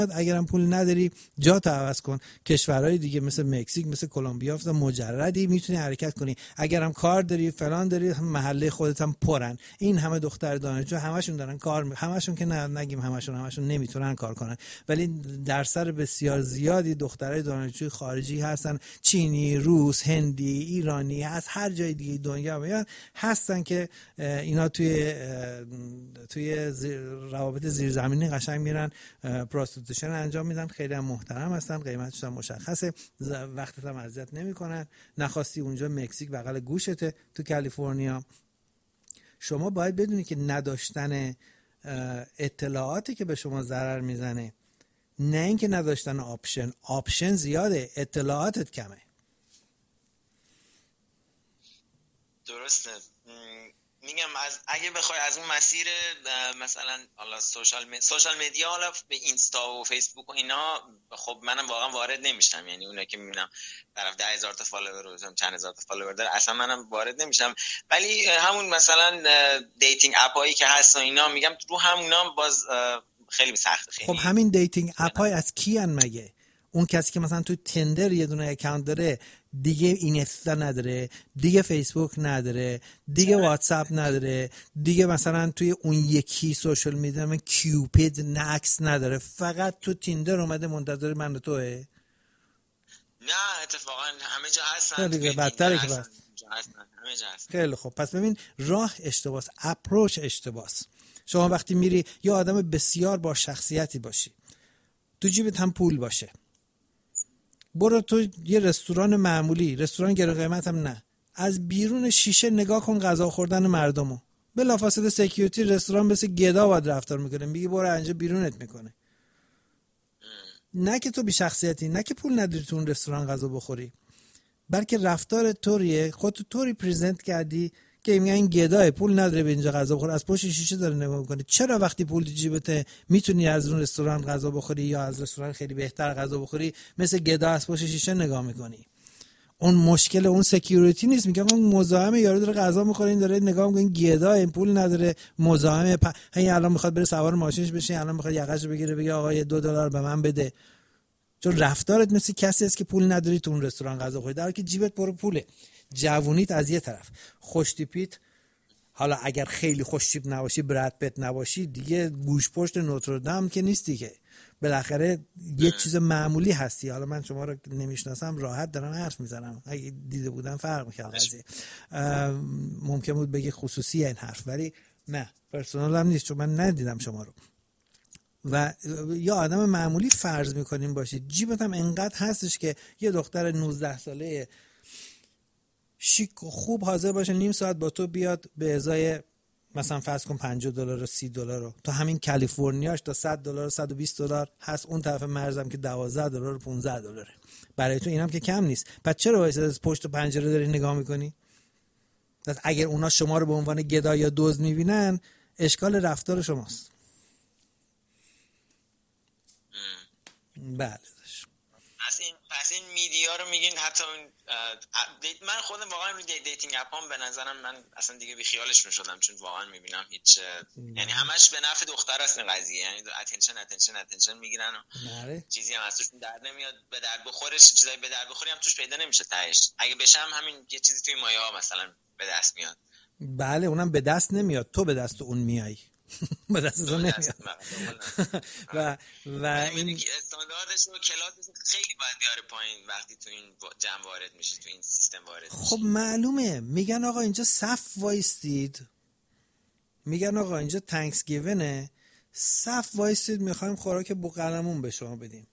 اگرم پول نداری جات عوض کن، کشورهای دیگه مثل مکزیک، مثل کلمبیا مجردی میتونی حرکت کنی. اگرم کار داری فلان داری، محله خودت هم پرن. این همه دختر دانشجو همشون دارن کار، همشون که نگیم همشون نمیتونن کار کنن، ولی درصد بسیار زیادی دخترای دانشجوی خارجی هستن، چینی، روس، هندی، ایرانی، از هر جای دیگه دنیا میان هستن که اینا توی روابط زیرزمینی قشنگ میرن پروستیتوشن انجام میدن. خیلی هم محترم هستن، قیمتش هم مشخصه، وقتت هم اذیت نمیکنن. نخواستی اونجا مکزیک بغل گوشته تو کالیفرنیا. شما باید بدونی که نداشتن اطلاعاتی که به شما ضرر میزنه، نه اینکه نداشتن آپشن زیاده، اطلاعاتت کمه. درسته. میگم اگه بخوای از اون مسیر مثلا حالا سوشال مدیا، حالا به اینستا و فیسبوک و اینا، خب منم واقعا وارد نمیشم. یعنی اونایی که میبینم طرف 10,000 تا فالوور و چند هزار تا فالوور داره، اصلا منم وارد نمیشم. ولی همون مثلا دیتینگ اپایی که هست و اینا، میگم رو همونا باز خیلی سخته. خب همین دیتینگ اپای از کیان مگه؟ اون کسی که مثلا تو تندر یه دونه اکانت داره، دیگه اینستا نداره، دیگه فیسبوک نداره، دیگه واتساپ نداره، دیگه مثلا توی اون یکی سوشال میدیا من کیوپید نکس نداره، فقط تو تندر اومده منتظر من و توه؟ نه اتفاقا همه جا هستن. خیلی بدتره که بس. همه جا هستن. خیلی خب، پس ببین راه اشتباس، اپروچ اشتباس. شما وقتی میری یا آدم بسیار با شخصیتی باشی، تو جیبت هم پول باشه، برو تو یه رستوران معمولی، رستوران گرون قیمت هم نه، از بیرون شیشه نگاه کن غذا خوردن مردمو، بلافاصله سکیوریتی رستوران مثل گدا باید رفتار میکنه، میگی برو اینجا بیرونت میکنه. نه که تو بی شخصیتی، نه که پول نداری تو اون رستوران غذا بخوری، بلکه رفتار طوریه، خودت طوری پرزنت کردی که میگن این گداه پول نداره به اینجا غذا بخوره، از پشت شیشه داره نگاه میکنه. چرا وقتی پول تو جیبته میتونی از اون رستوران غذا بخوری یا از رستوران خیلی بهتر غذا بخوری، مثل گدا از پشت شیشه نگاه میکنی؟ اون مشکل اون سکیوریتی نیست، میگم اون مزاحم یارو داره غذا میخوره، این داره نگاه میکنه این گدا این پول نداره، مزاحم این الان میخواد بره سوار ماشینش بشه، الان میخواد یقهشو بگیره بگه آقا $2 به من بده. چون رفتارت مثل کسی است که پول نداری تو اون رستوران غذا بخوری، در حالی که جیبت پر پوله. جوونیت از یه طرف، خوشتیپیت، حالا اگر خیلی خوشتیپ نباشی، براد پیت نباشی، دیگه گوش پشت نوتردام که نیستی که، بالاخره یه چیز معمولی هستی. حالا من شما رو نمیشناسم، راحت دارم حرف میزنم، اگه دیده بودم فرق میکرد قضیه. ممکن بود بگی خصوصی این حرف، ولی نه، پرسونال هم نیست چون من ندیدم شما رو. و یا آدم معمولی فرض میکنیم باشید، جیبت هم انقدر هستش که یه دختر 19 ساله شیک و خوب حاضر باشه نیم ساعت با تو بیاد به ازای مثلا فرض کن $50 و $30 رو، تو همین کالیفرنیاش تا $100 و $120 هست، اون طرف مرزم که $12 و $15. برای تو اینم که کم نیست. پس چرا وایساد از پشت پنجره داری نگاه میکنی؟ پس اگر اونا شما رو به عنوان گدا یا دزد میبینن، اشکال رفتار شماست. بله. پس این میدیا رو میگین حتی من خودم واقعا روی دیتینگ اپام به نظرم من اصلا دیگه بی خیالشون شدم، چون واقعا میبینم هیچ، یعنی همش به نفع دختر است این قضیه، یعنی اتنشن میگیرن و چیزی هم ازشون در نمیاد، به درد بخورش چیزایی به درد بخوری هم توش پیدا نمیشه تهش. اگه بشم همین یه چیزی توی مایه ها مثلا به دست میاد. بله اونم به دست نمیاد، تو به دست اون میای. به دست اون نمیاد. و این استانداردش و کلاسش خیلی باید بیاره پایین وقتی تو این جمع وارد میشی، تو این سیستم وارد میشی. خب معلومه، میگن آقا اینجا صف وایستید، میگن آقا اینجا تانکسگیوینه، صف وایستید میخوایم خوراک بوقلمون به شما بدیم.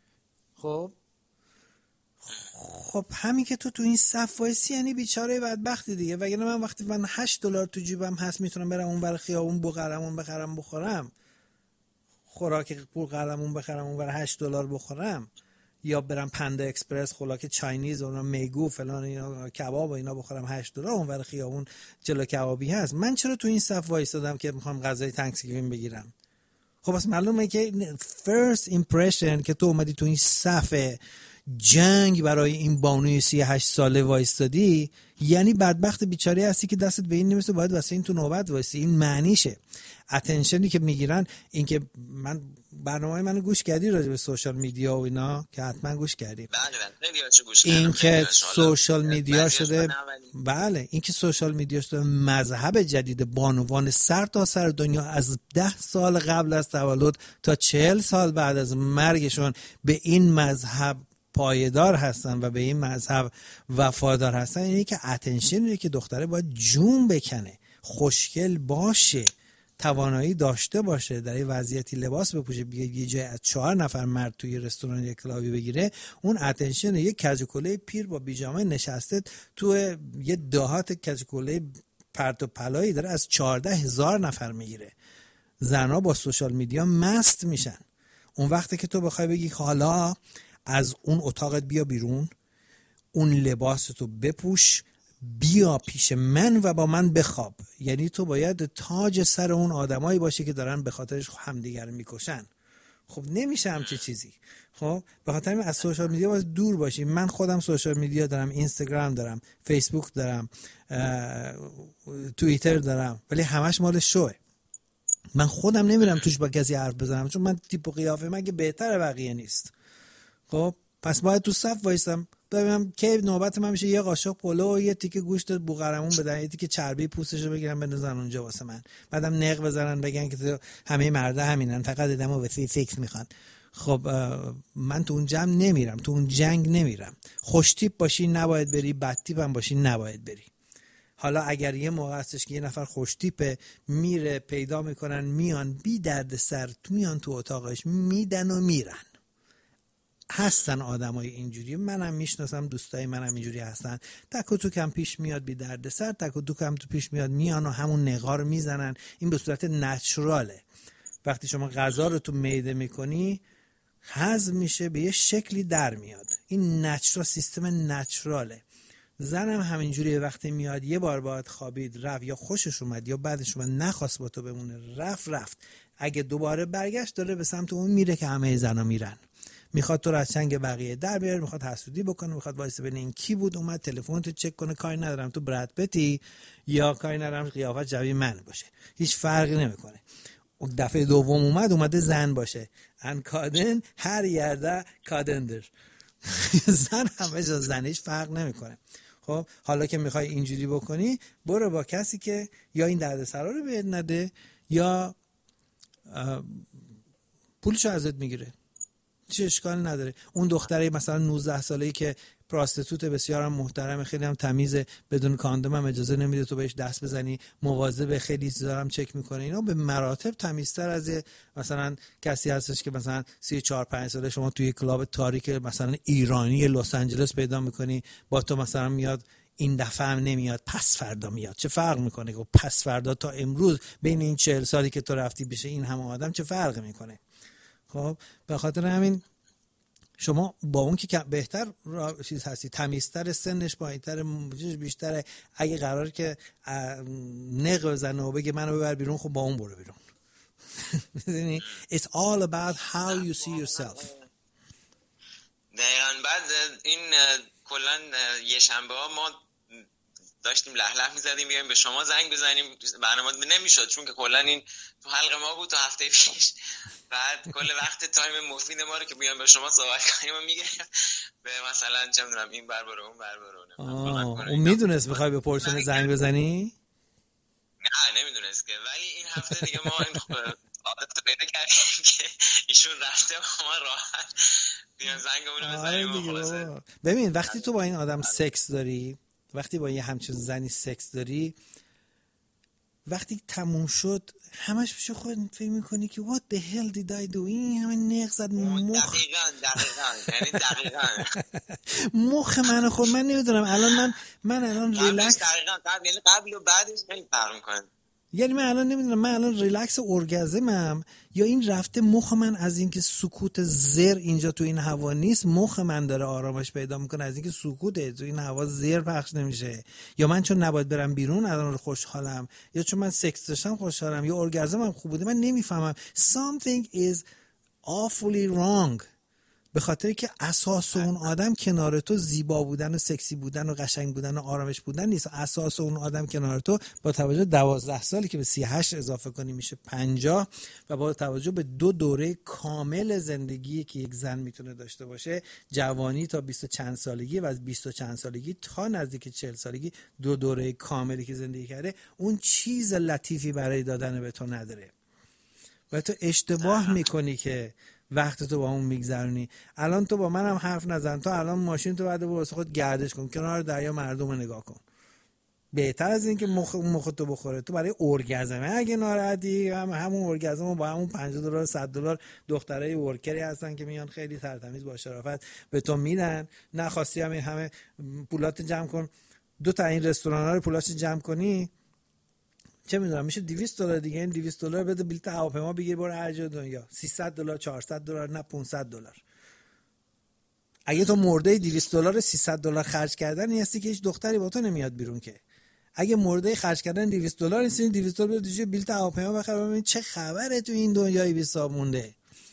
خب همین که تو این صف وایسی یعنی بیچاره بدبختی دیگه. وگرنه من وقتی من $8 تو جیبم هست میتونم برم اون ور خیابون بوقلمون بخرم بخورم، خوراک بوقلمون بخرم اون ور $8 بخورم، یا برم پندا اکسپرس خوراک چاینیز و میگو فلان اینا کباب و اینا بخورم $8 اون ور خیابون جلو کبابی هست. من چرا تو این صف وایسادم که میخوام غذای تانکسگیوین بگیرم؟ خب بس معلومه که first impression که تو اومدی تو این صف جنگ برای این بانوی 38 ساله وایستادی، یعنی بدبخت بیچاره هستی که دستت به این نمیرسه، باید واسه این تو نوبت وایسی. این معنیشه. اتنشنی که میگیرن، این که من برنامه منو گوش کردی راجع به سوشال میدیا و اینا که حتما گوش کردی. این که سوشال میدیا شده، بله، این که سوشال میدیا شده مذهب جدید بانوان سر تا سر دنیا، از 10 سال قبل از تولد تا 40 سال بعد از مرگشون به این مذهب پایدار هستن و به این مذهب وفادار هستن. اینه که اتنشنه که دختره باید جون بکنه، خوشگل باشه، توانایی داشته باشه، در یه وضعیتی لباس بپوشه، یه جای از 4 نفر مرد توی رستوران یک کلابی بگیره. اون اتنشن یه کژکله پیر با بیجامه نشسته تو یه دهات، کژکله پرت و پلایی داره از 14,000 نفر میگیره. زنها با سوشال میدیا مست میشن. اون وقتی که تو بخوای بگی حالا از اون اتاقت بیا بیرون، اون لباستو بپوش، بیا پیش من و با من بخواب، یعنی تو باید تاج سر اون آدمایی باشی که دارن به خاطرش همدیگر میکشن. خب نمیشه همچی چیزی. خب به خاطر همین از سوشال میدیا باید دور باشی. من خودم سوشال میدیا دارم، اینستاگرام دارم، فیسبوک دارم، توییتر دارم، ولی همش مال شوه. من خودم نمیرم توش با کسی حرف بزنم، چون من تیپ و قیافه من که بهتره بقیه نیست. خب پس باید تو صف وایسم ببینم کی نوبت من میشه یه قاشق پلو و یه تیکه گوشت بوقلمون بدن، یه تیکه چربی پوستشو بگیرن بندازن اونجا واسه من، بعدم نق بزنن بگن که همه مردا همینن، فقط آدمو به فیکس میخوان. خب من تو اون جمع نمیرم، تو اون جنگ نمیرم. خوش تیپ باشی نباید بری، بد تیپ هم باشی نباید بری. حالا اگر یه موقع هستش که یه نفر خوش تیپه میره پیدا میکنن، میان بی درد سر میان تو اتاقش میدن و میرن. هستن آدمای اینجوری، منم میشناسم، دوستای منم اینجوری هستن. تک و توکم پیش میاد بی درد سر، تک و توکم تو پیش میاد میان و همون نقار میزنن. این به صورت نچراله. وقتی شما غذا رو تو معده میکنی هضم میشه، به یه شکلی در میاد. این نچرال، سیستم نچراله. زنم همینجوریه، وقتی میاد یه بار باید خوابید رفت، یا خوشش اومد یا بعدش اومد نخواست با تو بمونه رفت، اگه دوباره برگشت داره به سمت اون میره که همه زنا میرن. میخواد تو رو از چنگ بقیه در بیاره، میخواد حسودی بکنه، میخواد وایسه ببینه این کی بود اومد تلفن تو چک کنه. کاری ندارم تو براد پتی یا کاری ندارم قیافت شبیه من باشه، هیچ فرقی نمیکنه. اون دفعه دوم اومده زن باشه، ان کادن هر یرده کادندر زن همه جا زنش فرق نمیکنه. خب حالا که میخوای اینجوری بکنی، برو با کسی که یا این دردسرا رو بهت نده یا پولشو ازت میگیره، چه اشکال نداره. اون دختره مثلا 19 ساله‌ای که پراستیتوت بسیار هم محترمه، خیلی هم تمیزه، بدون کاندوم هم اجازه نمیده تو بهش دست بزنی، مواظب خیلی چیزا هم چک میکنه، اینا به مراتب تمیزتر از مثلا کسی هستش که مثلا 34-5 ساله شما توی کلاب تاریک مثلا ایرانی لس آنجلس پیدا میکنی، با تو مثلا میاد این دفعه هم نمیاد، پس فردا میاد. چه فرق میکنه که پس فردا تا امروز بین این 40 سالی که تو رفتی بشه این همه آدم چه فرق میکنه؟ خب به خاطر همین شما با اون که بهتر چیز هستی، تمیزتر، سنش پایینتر، بیشتره، اگه قراره که نق بزنه و بگه منو ببر بیرون، خب با اون برو بیرون. میدونی it's all about how you see yourself. دقیقاً. بعد این کلا یه شنبه ها ما داشتیم لهله می‌زدیم بیایم به شما زنگ بزنیم، برنامه نمیشد چون که کلا این تو حلقه ما بود تا هفته پیش. بعد کل وقت تایم مفید ما رو که بیایم به شما صحبت کنیم و میگرفت به مثلا چه می‌دونم این بر برو اون بر برو. اون میدونست بخوای به پرسون زنگ بزنی؟ نه نمیدونست که، ولی این هفته دیگه ما این عادت پیدا کردیم که ایشون رفته ما راحت بیان زنگمون رو بزنیم. ببین وقتی تو با این آدم سکس داری، وقتی با یه همچین زنی سکس داری، وقتی تموم شد همش پیش خودت فکر میکنی که what the hell did I do؟ این همه نق زد مخ. دقیقاً مخ من خود من نمیدونم الان من الان ریلکس قبل و بعدش خیلی فرق میکنه. یعنی من الان نمیدونم من الان ریلکس ارگازمم یا این رفته مخ من از اینکه سکوت زر اینجا تو این هوا نیست، مخ من داره آرامش پیدا میکنه از اینکه سکوته تو این هوا زر پخش نمیشه، یا من چون نباید برم بیرون الان خوشحالم، یا چون من سکس داشتم خوشحالم، یا ارگازمم خوب بوده. من نمیفهمم. Something is awfully wrong. به خاطر که اساس اون آدم کنار تو زیبا بودن و سکسی بودن و قشنگ بودن و آرامش بودن نیست. اساس اون آدم کنار تو با توجه 12 سالی که به 38 اضافه کنی میشه 50 و با توجه به 2 دوره کامل زندگی که یک زن میتونه داشته باشه، جوانی تا 20 چند سالگی و از 20 چند سالگی تا نزدیک 40 سالگی 2 دوره کاملی که زندگی کرده، اون چیز لطیفی برای دادن به تو نداره و تو اشتباه میکنی که وقت تو با اون میگذرونی. الان تو با منم حرف نزن، تو الان ماشین تو بعد واسه خود گردش کن کنار دریا، مردم رو نگاه کن. بهتر از این که مخ تو بخوره. تو برای اورگازم اگه ناراحتی، همون اورگازم با همون $50 $100 دخترای ورکری هستن که میان خیلی ترتمیز با شرافت به تو میدن. نخواستی همه پولات جمع کن، 2 تا این رستوران ها رو پولات جمع کنی، چه میدونم میشه $200 دیگه. این $200 بده بلیط هواپیما بگیر برو هر جای دنیا. $300 $400 نه $500. اگه تو مرده $200 $300 خرج کردن نیستی که هیچ دختری با تو نمیاد بیرون که. اگه مرده خرج کردن $200 نیستی، $200 بده دیگه بلیط هواپیما بخر ببین چه خبره تو این دنیای بی صاحب مونده.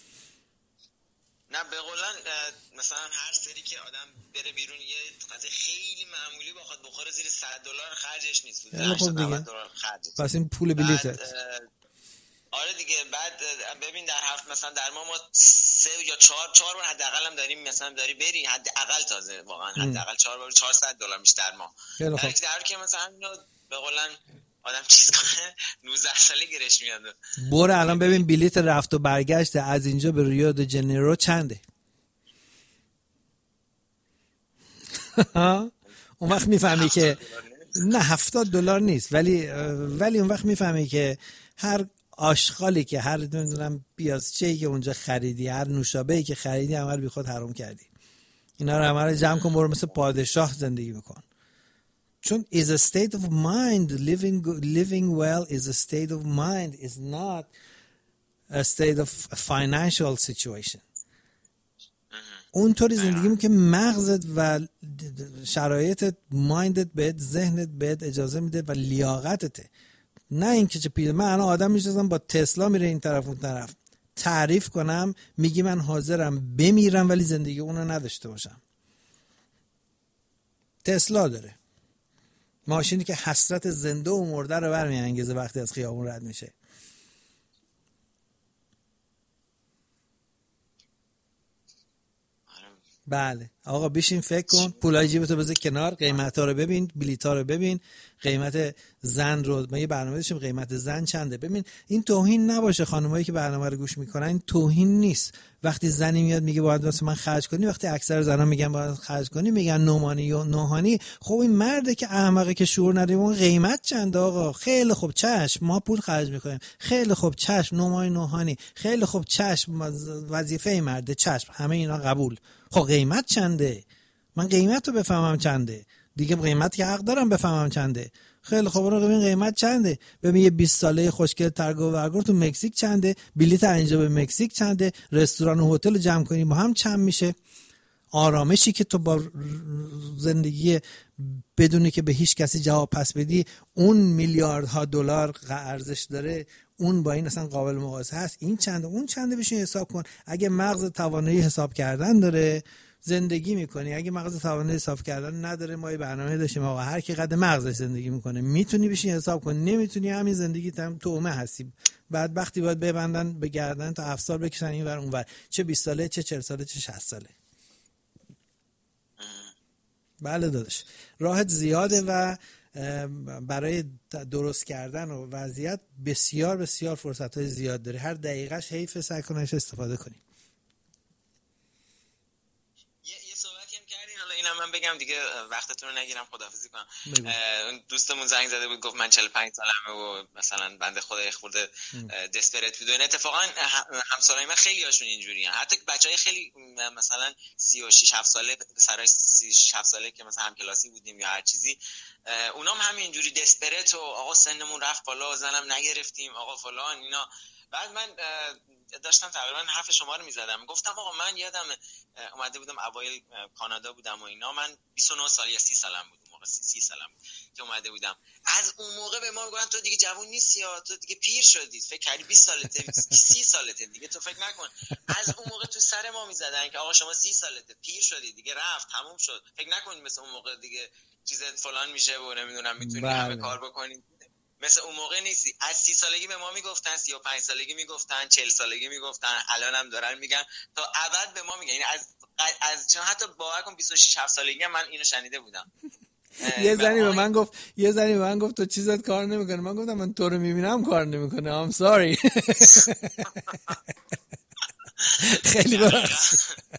نه به قولن مثلا هر سری که آدم بره بیرون یه قضیه خیلی معمولی بخوره زیر $100 خرجش نیست. خب دیگه خرجش. پس این پول بلیطه. آره دیگه. بعد ببین در هفته مثلا در ما 3 یا 4 بار حداقل هم داریم، مثلا داری بری حداقل تازه واقعا حداقل 4 بار $400 میشه در ماه. در که مثلا به قولن آدم چیز کنه 19 ساله گیرش میاد. برو الان ببین بلیط رفت و برگشت از اینجا به ریو د ژنیرو چنده. اون وقت میفهمی که نه $70 نیست، ولی اون وقت میفهمی که هر آشغالی که هر نمیدونم پیازچه‌ای که اونجا خریدی، هر نوشابه‌ای که خریدی عمل بی خود حرام کردی. اینا رو عمل جمع کن، برو مثل پادشاه زندگی بکن. چون is a state of mind. living well is a state of mind, is not a state of financial situation. اونطوری زندگی می که مغزت و شرایطت، مایندت بهت، ذهنت بهت اجازه میده و لیاقتته. نه اینکه چه پیدا. من الان آدم میشناسم با تسلا میره این طرف اون طرف، تعریف کنم میگی من حاضرم بمیرم ولی زندگی اونو نداشته باشم. تسلا داره، ماشینی که حسرت زنده و مرده رو برمیانگیزه وقتی از خیابون رد میشه. بله آقا بشین فکر کن، پولای جیبتو بذار کنار، قیمتا رو ببین، بلیطا رو ببین، قیمت زن رو ما یه برنامه داشتیم قیمت زن چنده. ببین این توهین نباشه، خانمایی که برنامه رو گوش میکنن این توهین نیست. وقتی زنی میاد میگه باید واسه من خرج کنی، وقتی اکثر زنا میگن باید خرج کنی میگن نومانی و نوهانی. خب این مرده که احمقه که شعور نداره، اون قیمت چنده آقا؟ خیلی خوب چشم ما پول خرج میکنیم، خیلی خوب چشم نومانی نوهانی، خیلی خوب چشم وظیفه مرده، چشم همه اینا قبول. خب قیمت چنده؟ من قیمت رو بفهمم چنده دیگه. قیمت که حق دارم بفهمم چنده. خیلی خب رو ببین قیمت چنده. ببین یه 20 ساله خوشگل ترگو ورگور تو مکزیک چنده، بلیط اینجا به مکزیک چنده، رستوران و هتل جمع کنی با هم چند میشه. آرامشی که تو با زندگی بدونی که به هیچ کسی جواب پس بدی اون میلیاردها دلار ارزش داره، اون با این اصلا قابل مقایسه هست. این چنده اون چنده بشین حساب کن. اگه مغز توانایی حساب کردن داره زندگی میکنی، اگه مغز توانایی حساب کردن نداره ما یه برنامه داشتیم آقا هر کی قد مغزش زندگی میکنه. میتونی بشین حساب کن، نمیتونی همین زندگی تام تومه هستی. بعد وقتی باید ببندن به گردن تا 7 سال بکشن این ور اون ور، چه 20 ساله چه 40 ساله چه 60 ساله. بله داداش راحت زیاده و برای درست کردن و وضعیت بسیار بسیار فرصت‌های زیاد داره. هر دقیقه‌اش حیف، سعی کنش استفاده کنی. یه صحبتی هم کردین، حالا اینم من بگم دیگه وقتتون رو نگیرم، خداحافظی کنم. دوستمون زنگ زده بود گفت من 45 سالمه و مثلا بنده خدا خورده دسپرت بود. اتفاقا همسالای من خیلی هاشون اینجوریه، حتی بچهای خیلی مثلا 36 7 ساله، پسرای 36 7 ساله که مثلا همکلاسی بودیم یا هر چیزی، اونام همینجوری دسپرت و آقا سنمون رفت بالا، زنم نگرفتیم، آقا فلان اینا. بعد من داشتم تقریبا حرف شما رو میزدم، گفتم آقا من یادم اومده بودم اوایل کانادا بودم و اینا، من 29 سال یا 30 سالم بود، موقع 30 سالم بود که اومده بودم. از اون موقع به ما میگن تو دیگه جوون نیستی یا تو دیگه پیر شدی، فکر کردی 20 سالته 30 سالته دیگه تو فکر نکن. از اون موقع تو سر ما میزدن که آقا شما 30 سالته پیر شدی دیگه، رفت تموم شد، فکر نکنید مثل اون موقع دیگه چیزت فلان میشه و نمیدونم میتونی همه کار بکنی، مثل اون موقع نیستی. از 30 سالگی به ما میگفتن، 35 سالگی میگفتن، 40 سالگی میگفتن، الان هم دارن میگن، تا ابد به ما میگن. یعنی از چون حتی باور کن 26 7 سالگی هم من اینو شنیده بودم. یه زنی به من گفت تو چیزات کار نمیکنه. من گفتم من تو رو میبینم کار نمیکنه. I'm sorry. خیلی ببخشید.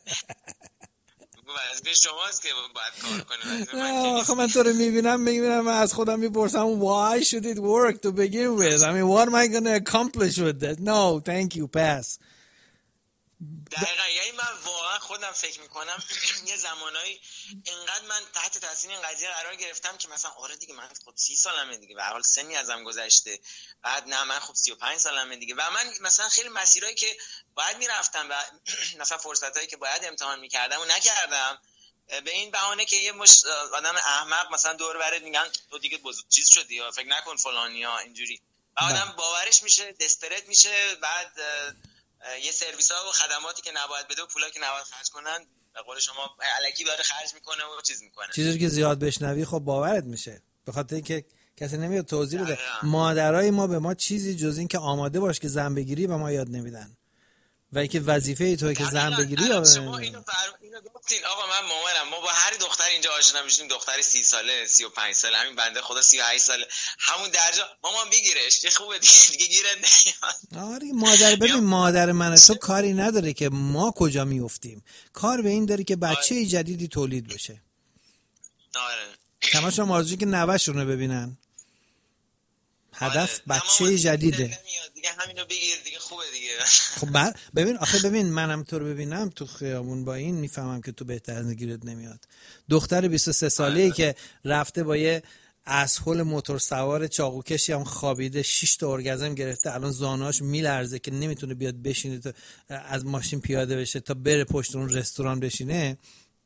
شماست که باید کار کنه. نه آخه من تو رو میبینم از خودم میپرسم why should it work to begin with? I mean what am I going to accomplish with that? No, thank you, pass. دقیقا. یعنی من واقعا خودم فکر میکنم یه زمانایی اینقدر من تحت تاثیر این قضیه قرار گرفتم که مثلا آره دیگه من خود 30 سالمه دیگه، به هر حال سنی ازم گذشته، بعد نه من خب 35 سالمه دیگه، و من مثلا خیلی مسیرایی که باید میرفتم و مثلا فرصتایی که باید امتحان میکردم و نکردم، به این بهانه که یه مش آدم احمق مثلا دور برت میگن تو دیگه چیز شدی یا فکر نکن فلانی یا اینجوری، و آدم باورش میشه، دسپرت میشه، بعد یه سرویس ها و خدماتی که نباید بده و پولا که نباید خرج کنن به قول شما الکی داره خرج میکنه و چیز میکنه. چیزی که زیاد بشنوی خب باورت میشه، به خاطر اینکه کسی نمیاد توضیح بده. مادرای ما به ما چیزی جز این که آماده باش که زن بگیری به ما یاد نمیدن، و اینکه وظیفه توئه که زن بگیری یاد شما اینو گفتین. آقا من مامانم، ما با هر دختر اینجا آشنا میشیم، دختر 30 ساله 35 ساله، همین بنده خدا 38 ساله، همون درجا مامان بگیرش که خوبه دیگه گیرت نمیاد. آره مادر، ببین مادر من تو کاری نداره که ما کجا میافتیم، کار به این داره که بچه جدیدی تولید بشه. آره تماشا آرزوی که نوه‌شون رو ببینن، هدف بچه جدیده دیگه، همینو بگیر دیگه خوبه دیگه. خب ببین منم تو رو ببینم تو خیابون با این میفهمم که تو بهتر از گیرت نمیاد. دختر 23 ساله‌ای که رفته با یه اسهول موتور سوار چاقوکشی هم خوابیده، 6 تا ارگازم گرفته، الان زانوهاش میلرزه که نمیتونه بیاد بشینه تا از ماشین پیاده بشه تا بره پشت اون رستوران بشینه،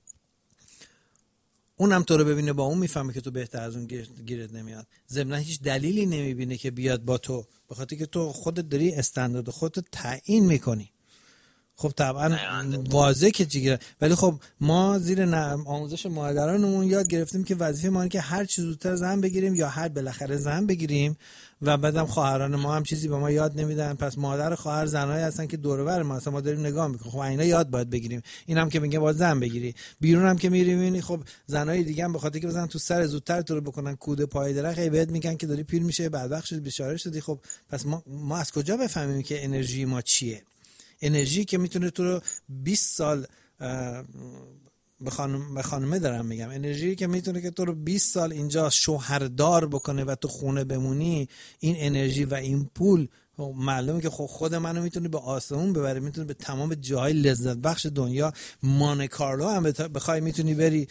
اونم تو رو ببینه با اون میفهمه که تو بهتر از اون گیرت نمیاد. ضمن هیچ دلیلی نمیبینه که بیاد با تو، به خاطر که تو خودت داری استاندارد خودت تعیین میکنی. خب طبعا واضحه که چیه، ولی خب ما زیر آموزش مادرانمون یاد گرفتیم که وظیفه ما اینه که هر چیز زودتر زن بگیریم یا هر بالاخره زن بگیریم، و بعدم خواهران ما هم چیزی به ما یاد نمیدن. پس مادر خواهر زنایی هستن که دور و بر ما هستن، ما داریم نگاه میکنیم، خب اینا یاد باید بگیریم. اینم که میگه باید زن بگیری، بیرون هم که میری میبینی خب زنای دیگه هم به خاطر که بزنن تو سر زودتر تو رو بکنن کوده پای درخت، بهت میگن که داری پیر میشه، بدبخت شدی، بیچاره شدی. خب پس ما از کجا بفهمیم که انرژی ما چیه؟ انرژی که میتونه تو رو 20 سال به خانمه دارم میگم، انرژی که میتونه که تو رو 20 سال اینجا شوهردار بکنه و تو خونه بمونی، این انرژی و این پول معلومه که خود منو میتونه به آسمون ببره، میتونه به تمام جاهای لذت بخش دنیا، مانه کارلو هم بخوای میتونی بری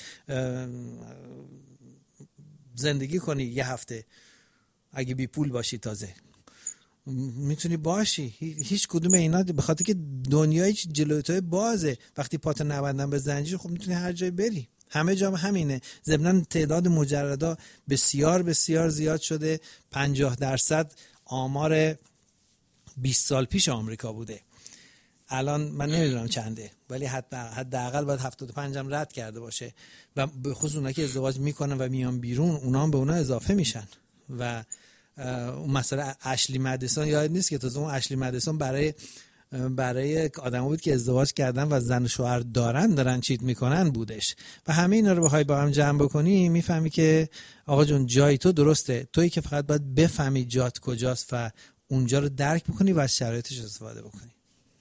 زندگی کنی یه هفته اگه بی پول باشی، تازه میتونی باشی. هیچ کدوم اینا به خاطر که دنیای جلوی تو بازه، وقتی پات نبندن به زنجیر خب میتونی هر جای بری، همه جا همینه. ضمن تعداد مجردا بسیار بسیار زیاد شده. 50% آمار 20 سال پیش آمریکا بوده، الان من نمیدونم چنده، ولی حداقل باید 75 هم رد کرده باشه، و به خصوص اونایی که ازدواج میکنن و میان بیرون، اونا هم به اونا اضافه میشن. و اون مسئله اشلی مدیسون یاد نیست که تازه اون اشلی مدیسون برای آدم بود که ازدواج کردن و زن و شوهر دارن چیت میکنن بودش. و همه اینا رو بخوای با هم جمع بکنی میفهمی که آقا جون جای تو درسته، تویی که فقط باید بفهمی جات کجاست و اونجا رو درک بکنی و از شرایطش استفاده بکنی.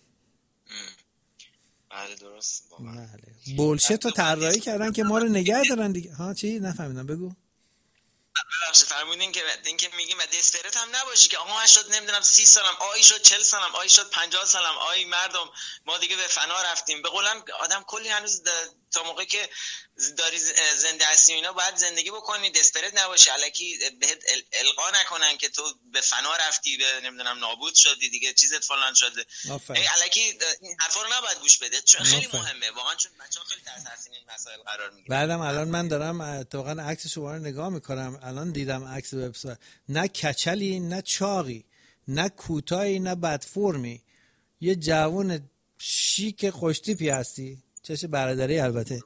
بله درست. بله. بولشت رو طراحی کردن که ما رو نگه دارن دیگه. ها چی نفهمیدم، بگو. ببخشید فرمودین که میگیم و دسپرت هم نباشی که آقا من شد نمیدونم 30 سالم، آی شد 40 سالم، آی شد 50 سالم، آی مردم ما دیگه به فنا رفتیم. به قولم آدم کلی هنوز تا موقعی که داری زنده هستی اینا باید زندگی بکنی، دسپرت نباشی، الکی بهت القا نکنن که تو به فنا رفتی، به نمیدونم نابود شدی دیگه، چیزت فلان شده. الکی این حرفا رو نباید گوش بده، چون خیلی مهمه واقعا، چون بچه‌ها خیلی تحت تاثیر این مسائل قرار میگیرن. بعدم الان من دارم اتفاقا عکس شما رو نگاه میکنم، الان دیدم عکس وبسایت، نه کچلی نه چاقی نه کوتاهی نه بد فرمی، یه جوون شیک خوشتیپی هستی، چش برادری البته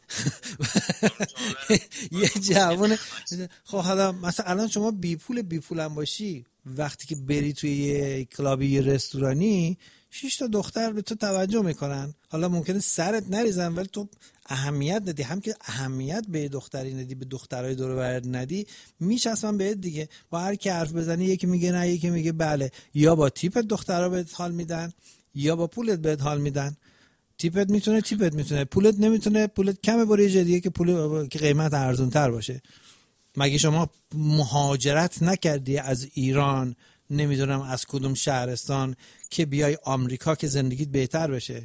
یه جوون. خب حالا مثلا الان شما بی پول هم باشی، وقتی که بری توی یه کلابی یه رستورانی 6 تا دختر به تو توجه میکنن، حالا ممکنه سرت نریزن ولی تو اهمیت ندی، هم که اهمیت به دختری ندی، به دخترای دور و برت ندی، میچسبن بهت دیگه. با هر کی حرف بزنی یکی میگه نه یکی میگه بله، یا با تیپ دخترا بهت حال میدن یا با پولت بهت حال میدن. تیپت میتونه، پولت نمیتونه، پولت کمه برای یه جدیه که پول که قیمت ارزون تر باشه. مگه شما مهاجرت نکردی از ایران نمیدونم از کدوم شهرستان که بیای آمریکا که زندگیت بهتر بشه؟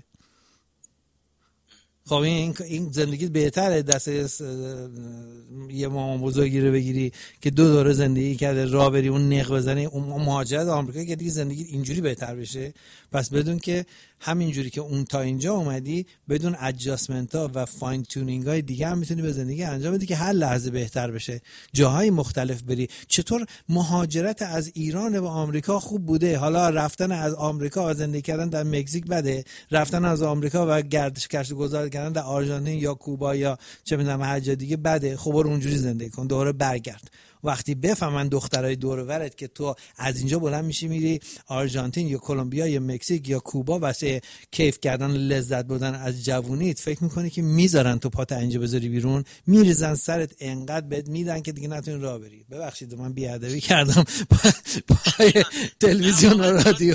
خب این زندگیت بهتره دست یه مامان بزرگی رو بگیری که 2 دوره زندگی کرده راه بری اون نق بزنی، اون مهاجرت آمریکا که دیگه زندگیت اینجوری بهتر بشه؟ پس بدون که همینجوری که اون تا اینجا اومدی بدون ادجاستمنت ها و فاین تونینگ های دیگه هم میتونی به زندگی انجام بدی که هر لحظه بهتر بشه، جاهای مختلف بری. چطور مهاجرت از ایران به آمریکا خوب بوده، حالا رفتن از آمریکا و زندگی کردن در مکزیک بده، رفتن از آمریکا و گردش گذار کردن در آرژانتین یا کوبا یا چه میدونم هر جا دیگه بده. خب برو اونجوری زندگی کن، دوباره برگرد. وقتی بفهمن دخترای دور و برت که تو از اینجا بلند میشی میری آرژانتین یا کلمبیا یا مکزیک یا کوبا واسه کیف کردن لذت بردن از جوونیت، فکر میکنی که میذارن تو پات اینجا بذاری بیرون؟ میریزن سرت، انقدر بهت میدن که دیگه نتونی راه بری. ببخشید من بیادبی کردم پای تلویزیون و رادیو.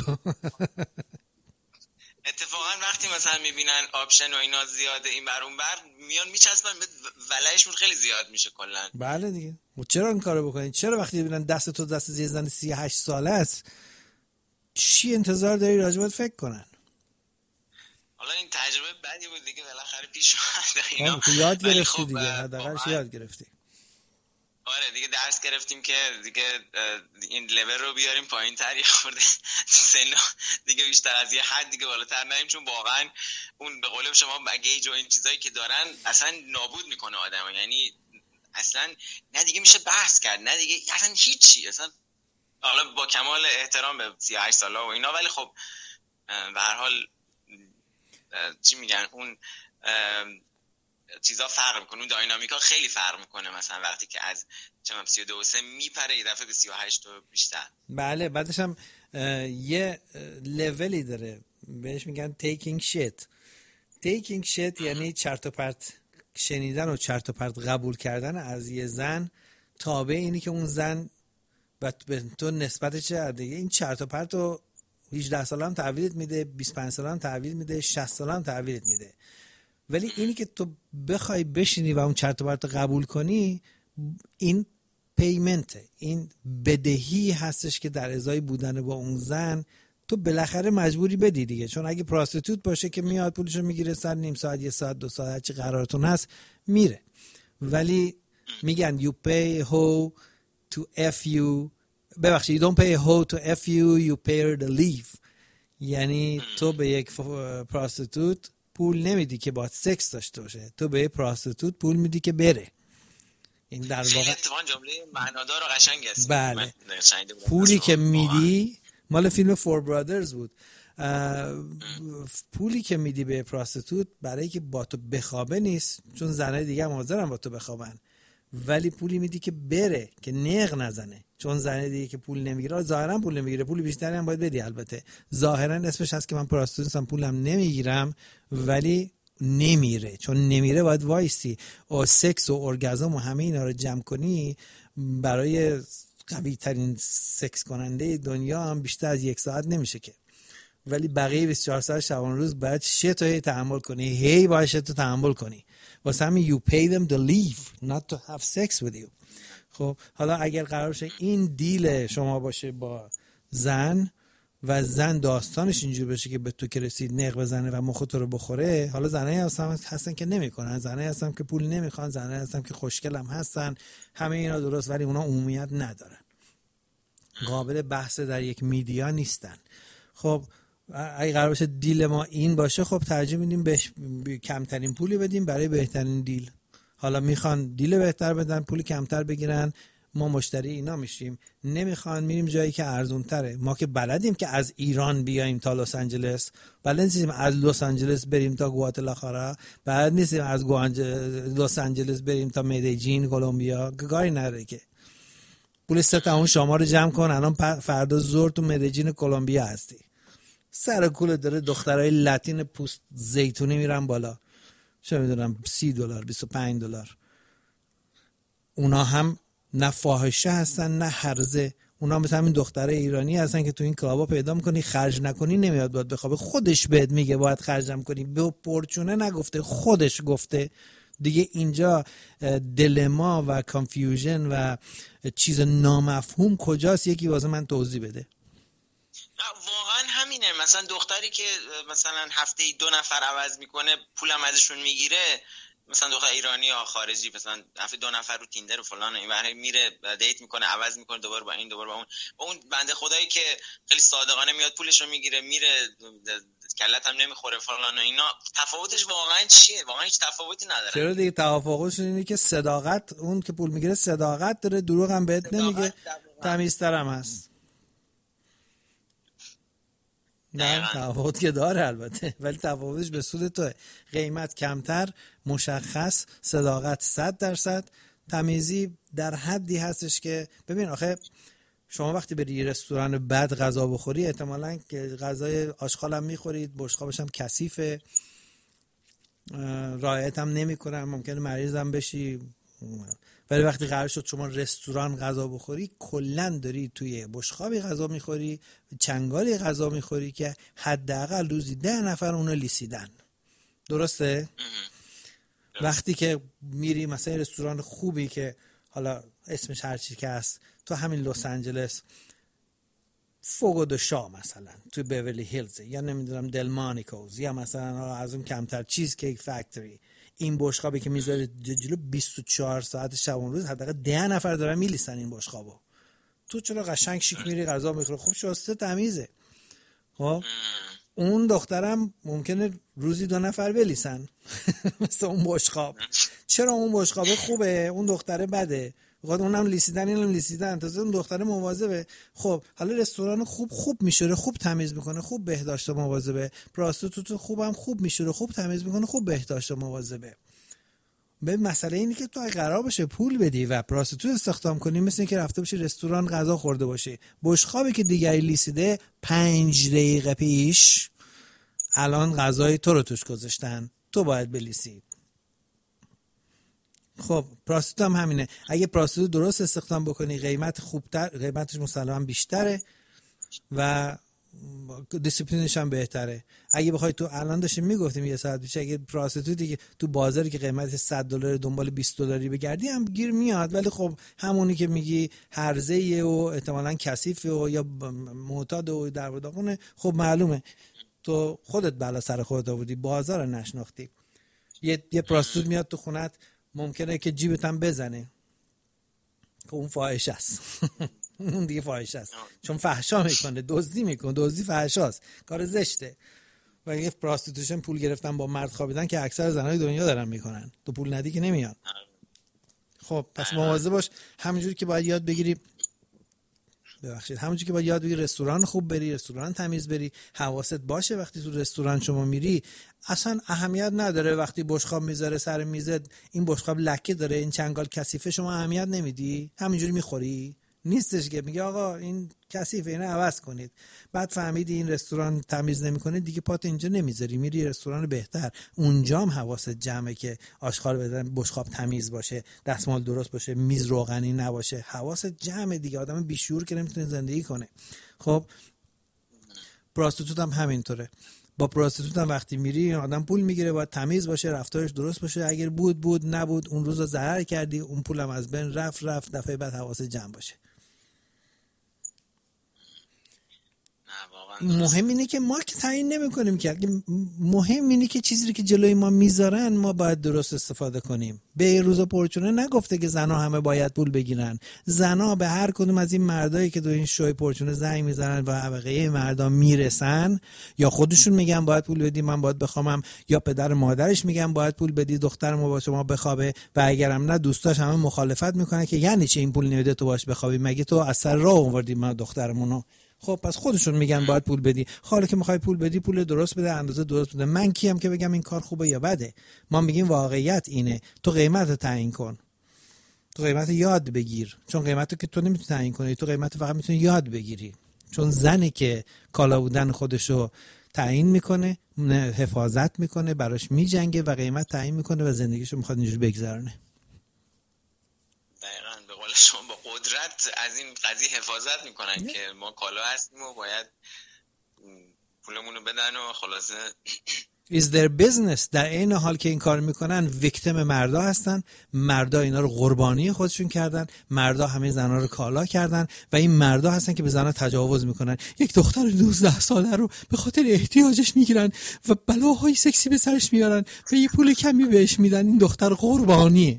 اتفاقا وقتی مثلا میبینن آپشن و اینا زیاده این بر اون بر میان میچسبن، ولعشون خیلی زیاد میشه کلا. بله دیگه. چرا این کارو بکنین؟ چرا وقتی ببینن دست تو دست یه زن 38 ساله است چی انتظار داری راجبت فکر کنن؟ حالا این تجربه بدی بود دیگه، بالاخره پیش اومد اینا. یاد گرفتی دیگه، حداقلش یاد گرفتی. آره دیگه درس گرفتیم که دیگه این لول رو بیاریم پایین تر، یه خورده سن دیگه بیشتر از یه حد دیگه بالاتر نریم، چون واقعا اون به قول شما بگیج و این چیزایی که دارن اصلا نابود میکنه آدمو. یعنی اصلا نه دیگه میشه بحث کرد، نه دیگه اصلا هیچی، اصلا حالا با کمال احترام به 38 ساله و اینا، ولی خب به هر حال چی میگن اون چیزا فرق میکنه، اون داینامیکا خیلی فرق میکنه. مثلا وقتی که از 32 و 3 میپره یه دفعه به 38 و بیشتر. بله بعدش هم یه لولی داره بهش میگن taking shit یعنی چرت و پرت شنیدن و چرت و پرت قبول کردن از یه زن تابع اینی که اون زن به تو نسبت چه دیگه. این چرت و پرت رو 18 ساله هم تحویلت میده، 25 ساله هم تحویل میده، 60 ساله هم تحویلت میده. ولی اینی که تو بخوای بشینی و اون چرت و پرت قبول کنی، این پیمنته، این بدهی هستش که در ازای بودن با اون زن تو بالاخره مجبوری بدی دیگه. چون اگه پراستیتوت باشه که میاد پولشو میگیره، سر نیم ساعت، یه ساعت، 2 ساعت، هرچی قرارتون هست میره. ولی میگن you pay hoe to f you، ببخشید you don't pay hoe to f you pay her to leave. یعنی تو به یک پراستیتوت پول نمیدی که با سکس داشته باشه، تو به پراستیتوت پول میدی که بره. این در واقع اتفاقا جمله معنادار و قشنگی است. بله. پولی که میدی مال فیلم فور برادرز بود. پولی که میدی به پراستیتوت برای که با تو بخوابه نیست، چون زنای دیگه هم حاضرن با تو بخوابن، ولی پولی میدی که بره، که نق نزنه. چون زنای دیگه که پول نمیگیره، ظاهرا پول نمیگیره، پول بیشتری هم باید بدی. البته ظاهرا اسمش هست که من پراستیتوتم پولم نمیگیرم، ولی نمیره. چون نمیره باید وایسی و سکس و ارگازم و همه اینا رو جمع کنی. برای قوی ترین سکس کننده دنیا هم بیشتر از 1 ساعت نمیشه که، ولی بقیه 24 ساعت شبانه روز باید شت رو تحمل کنی، هی باید شت رو تحمل کنی. واسه همین you pay them to leave not to have sex with you. خب حالا اگر قرار شه این دیل شما باشه با زن و زن داستانش اینجوری بشه که به تو که رسید نق بزنه و مخ تو رو بخوره. حالا زنایی هستن که نمیکنن، زنایی هستن که پول نمیخوان، زنایی هستن که خوشگل هم هستن، همه اینا درست، ولی اونا عمومیت ندارن، قابل بحث در یک میدیا نیستن. خب اگه قرار باشه دیل ما این باشه، خب ترجیح میدیم بهش کمترین پولی بدیم برای بهترین دیل. حالا میخوان دیل بهتر بدن، پولی کمتر بگیرن، ما مشتری اینا میشیم. نمیخوان، میریم جایی که ارزون تره. ما که بلدیم که از ایران بیایم تا لس آنجلس، بلد نیستیم از لس آنجلس بریم تا گواتلاخارا، بلد نیستیم از لس آنجلس بریم تا مدیجین کلمبیا، کاری نداره که. پول 3 تا اون شما رو جمع کن، الان فردا ظهر تو مدیجین کلمبیا هستی. سر کول داره دخترای لاتین پوست زیتونی میرن بالا، چه میدونم $30 $25. اونا هم نه فاحشه هستن نه هرزه، اونا مثل همین دخترای ایرانی هستن که تو این کلابا پیدا میکنی، خرج نکنی نمیاد باید بخوابه، خودش بهت میگه باید خرجم کنی، به پرچونه نگفته، خودش گفته دیگه. اینجا دلما و کانفیوژن و چیز نامفهوم کجاست؟ یکی واسه من توضیح بده. واقعا همینه. مثلا دختری که مثلا هفته 2 نفر عوض میکنه پولم ازشون میگیره، مثلا دختر ایرانی یا خارجی، مثلا هفته 2 نفر رو تیندر و فلان این برای میره دیت میکنه، عوض میکنه، دوباره با این دوباره با اون بنده خدایی که خیلی صادقانه میاد پولش رو میگیره میره، کلت هم نمیخوره فلان و اینا. تفاوتش واقعا چیه؟ واقعا هیچ تفاوتی نداره. چرا دیگه؟ تفاوتش اینه که صداقت، اون که پول میگیره صداقت داره، دروغ هم بهت نمیگه، تمیزترم هست. نه تفاوت که داره البته، ولی تفاوتش به سود توه. قیمت کمتر، مشخص، صداقت 100%، تمیزی در حدی هستش که ببین آخه شما وقتی بری رستوران بد غذا بخوری، احتمالاً که غذای آشغال هم میخورید، بشقابش هم کثیفه، رعایت هم نمیکنن، ممکنه مریض هم بشی. ولی وقتی قرار شد شما رستوران غذا بخوری، کلا داری توی بشقابی غذا میخوری، چنگالی غذا میخوری که حداقل روزی 10 نفر اونو لیسیدن. درسته؟ وقتی که میری مثلا رستوران خوبی که حالا اسمش هر چی که هست تو همین لس آنجلس، فوگو دو شا مثلا تو بیورلی هیلز، یا نمیدونم دلمانیکوز، یا مثلا از اون کمتر چیز کیک فکتوری، این بشقابی که میذاره جلو 24 ساعت شب و روز حداقل 10 نفر دارن میلیسن این بشقابو. تو چرا قشنگ شیک میری غذا میخوری، خب شسته تمیزه. خب اون دخترم ممکنه روزی 2 نفر بلیسن مثل اون بشقاب. چرا اون بشقاب خوبه اون دختره بده؟ بخاطر اونم لیسیدن اینم لیسیدن، تازه اون دختره مواظبه. خب حالا رستوران خوب میشوره، خوب تمیز میکنه، خوب بهداشت و مواظبه. پراستیتوت خوبم خوب میشوره، خوب تمیز میکنه، خوب بهداشت و مواظبه. به مسئله اینه که تو اگه قرار باشه پول بدی و پراستیتوت استخدام کنی، مثل اینکه رفته باشی رستوران غذا خورده باشی، بشقابی که دیگری لیسیده 5 دقیقه پیش الان غذای تو رو توش گذاشتن، تو باید بلیسی. خب پراستیتوت هم همینه. اگه پراستیتوت درست استخدام بکنی قیمت خوبتر، قیمتش مسلماً بیشتره و دیسیپلینش هم بهتره. اگه بخوای تو الان داشتیم میگفتیم یه ساعت پیش، اگه پراستیتوتی که تو بازاری که قیمت $100 دنبال $20 بگردی هم گیر میاد، ولی خب همونی که میگی هرزه‌ایه و احتمالاً کثیفه و یا معتاد و در و داغونه، خب معلومه تو خودت بلا سر خودت آوردی، بازار نشناختی. یه پراستیتوت میاد تو خونت، ممکنه که جیبت هم بزنه، که اون فاحشه است. اون دیگه فاحشه است، چون فحشا میکنه، دزدی میکنه، دزدی فحشاست، کار زشته. و اگه پراستیتوشن پول گرفتن با مرد خوابیدن که اکثر زنای دنیا دارن میکنن، تو پول ندی که نمیان. خب پس مواظب باش. همونجوری که باید یاد بگیری، همونجوری که باید یاد بگیری رستوران خوب بری، رستوران تمیز بری، حواست باشه وقتی تو رستوران شما میری اصلا اهمیت نداره وقتی بشقاب میذاره سر میزت این بشقاب لکه داره، این چنگال کثیفه، شما اهمیت نمیدی، همینجوری میخوری. نیستش که میگه آقا این کثیفه اینو عوض کنید، بعد فهمیدی این رستوران تمیز نمیکنه دیگه پات اینجا نمیذاری، میری رستوران بهتر، اونجا هم حواست جمعه که آشغال بدن، بشقاب تمیز باشه، دستمال درست باشه، میز روغنی نباشه، حواست جمعه دیگه. آدم بیشعور که نمیتونه زندگی کنه. خب پراستیتوت هم همینطوره. با پراستیتوت هم وقتی میری آدم پول میگیره، باید تمیز باشه، رفتارش درست باشه. اگر بود نبود اون روزا ضرر کردی، اون پولم از بین رفت، دفعه بعد حواست جمع باشه. مهم اینه که ما که تعیین نمی‌کنیم که، مهم اینه که چیزی رو که جلوی ما میذارن ما باید درست استفاده کنیم. به روزا پرچونه نگفته که زنا همه باید پول بگیرن. زنا به هر کدوم از این مردایی که تو این شوی پرچونه زنگ میزنن و بقیه مردا میرسن، یا خودشون میگن باید پول بدی من باید بخوامم، یا پدر مادرش میگن باید پول بدی دخترمو با شما بخوابه، و اگرم نه دوستاش همه مخالفت میکنن که یعنی چه این پول نمیده تو باش بخوابی، مگه تو از سر راه آوردی ما دخترمونو. خب پس خودشون میگن باید پول بدی. حالا که میخوای پول بدی پول درست بده، اندازه درست بده. من کیم که بگم این کار خوبه یا بده؟ ما میگیم واقعیت اینه، تو قیمت رو تعیین کن، تو قیمت یاد بگیر، چون قیمت رو که تو نمیتونی تعیین کنی، تو قیمت فقط میتونی یاد بگیری. چون زنی که کالا بودن خودشو تعیین میکنه، حفاظت میکنه، براش میجنگه و قیمت تعیین میکنه و زندگیشو میخواد اینجوری بگذرونه. دقیقاً به قول شما با قدرت از این قضیه حفاظت میکنن که ما کالا هستیم و باید پولمون رو بدن و خلاصه is their business. در این حال که این کار میکنن ویکتیم مردا هستن، مردا اینا رو قربانی خودشون کردن، مردا همه زنا رو کالا کردن و این مردا هستن که به زنا تجاوز میکنن. یک دختر 12 ساله رو به خاطر احتیاجش میگیرن و بلاهای سکسی به سرش میارن و یه پول کمی بهش میدن، این دختر قربانیه.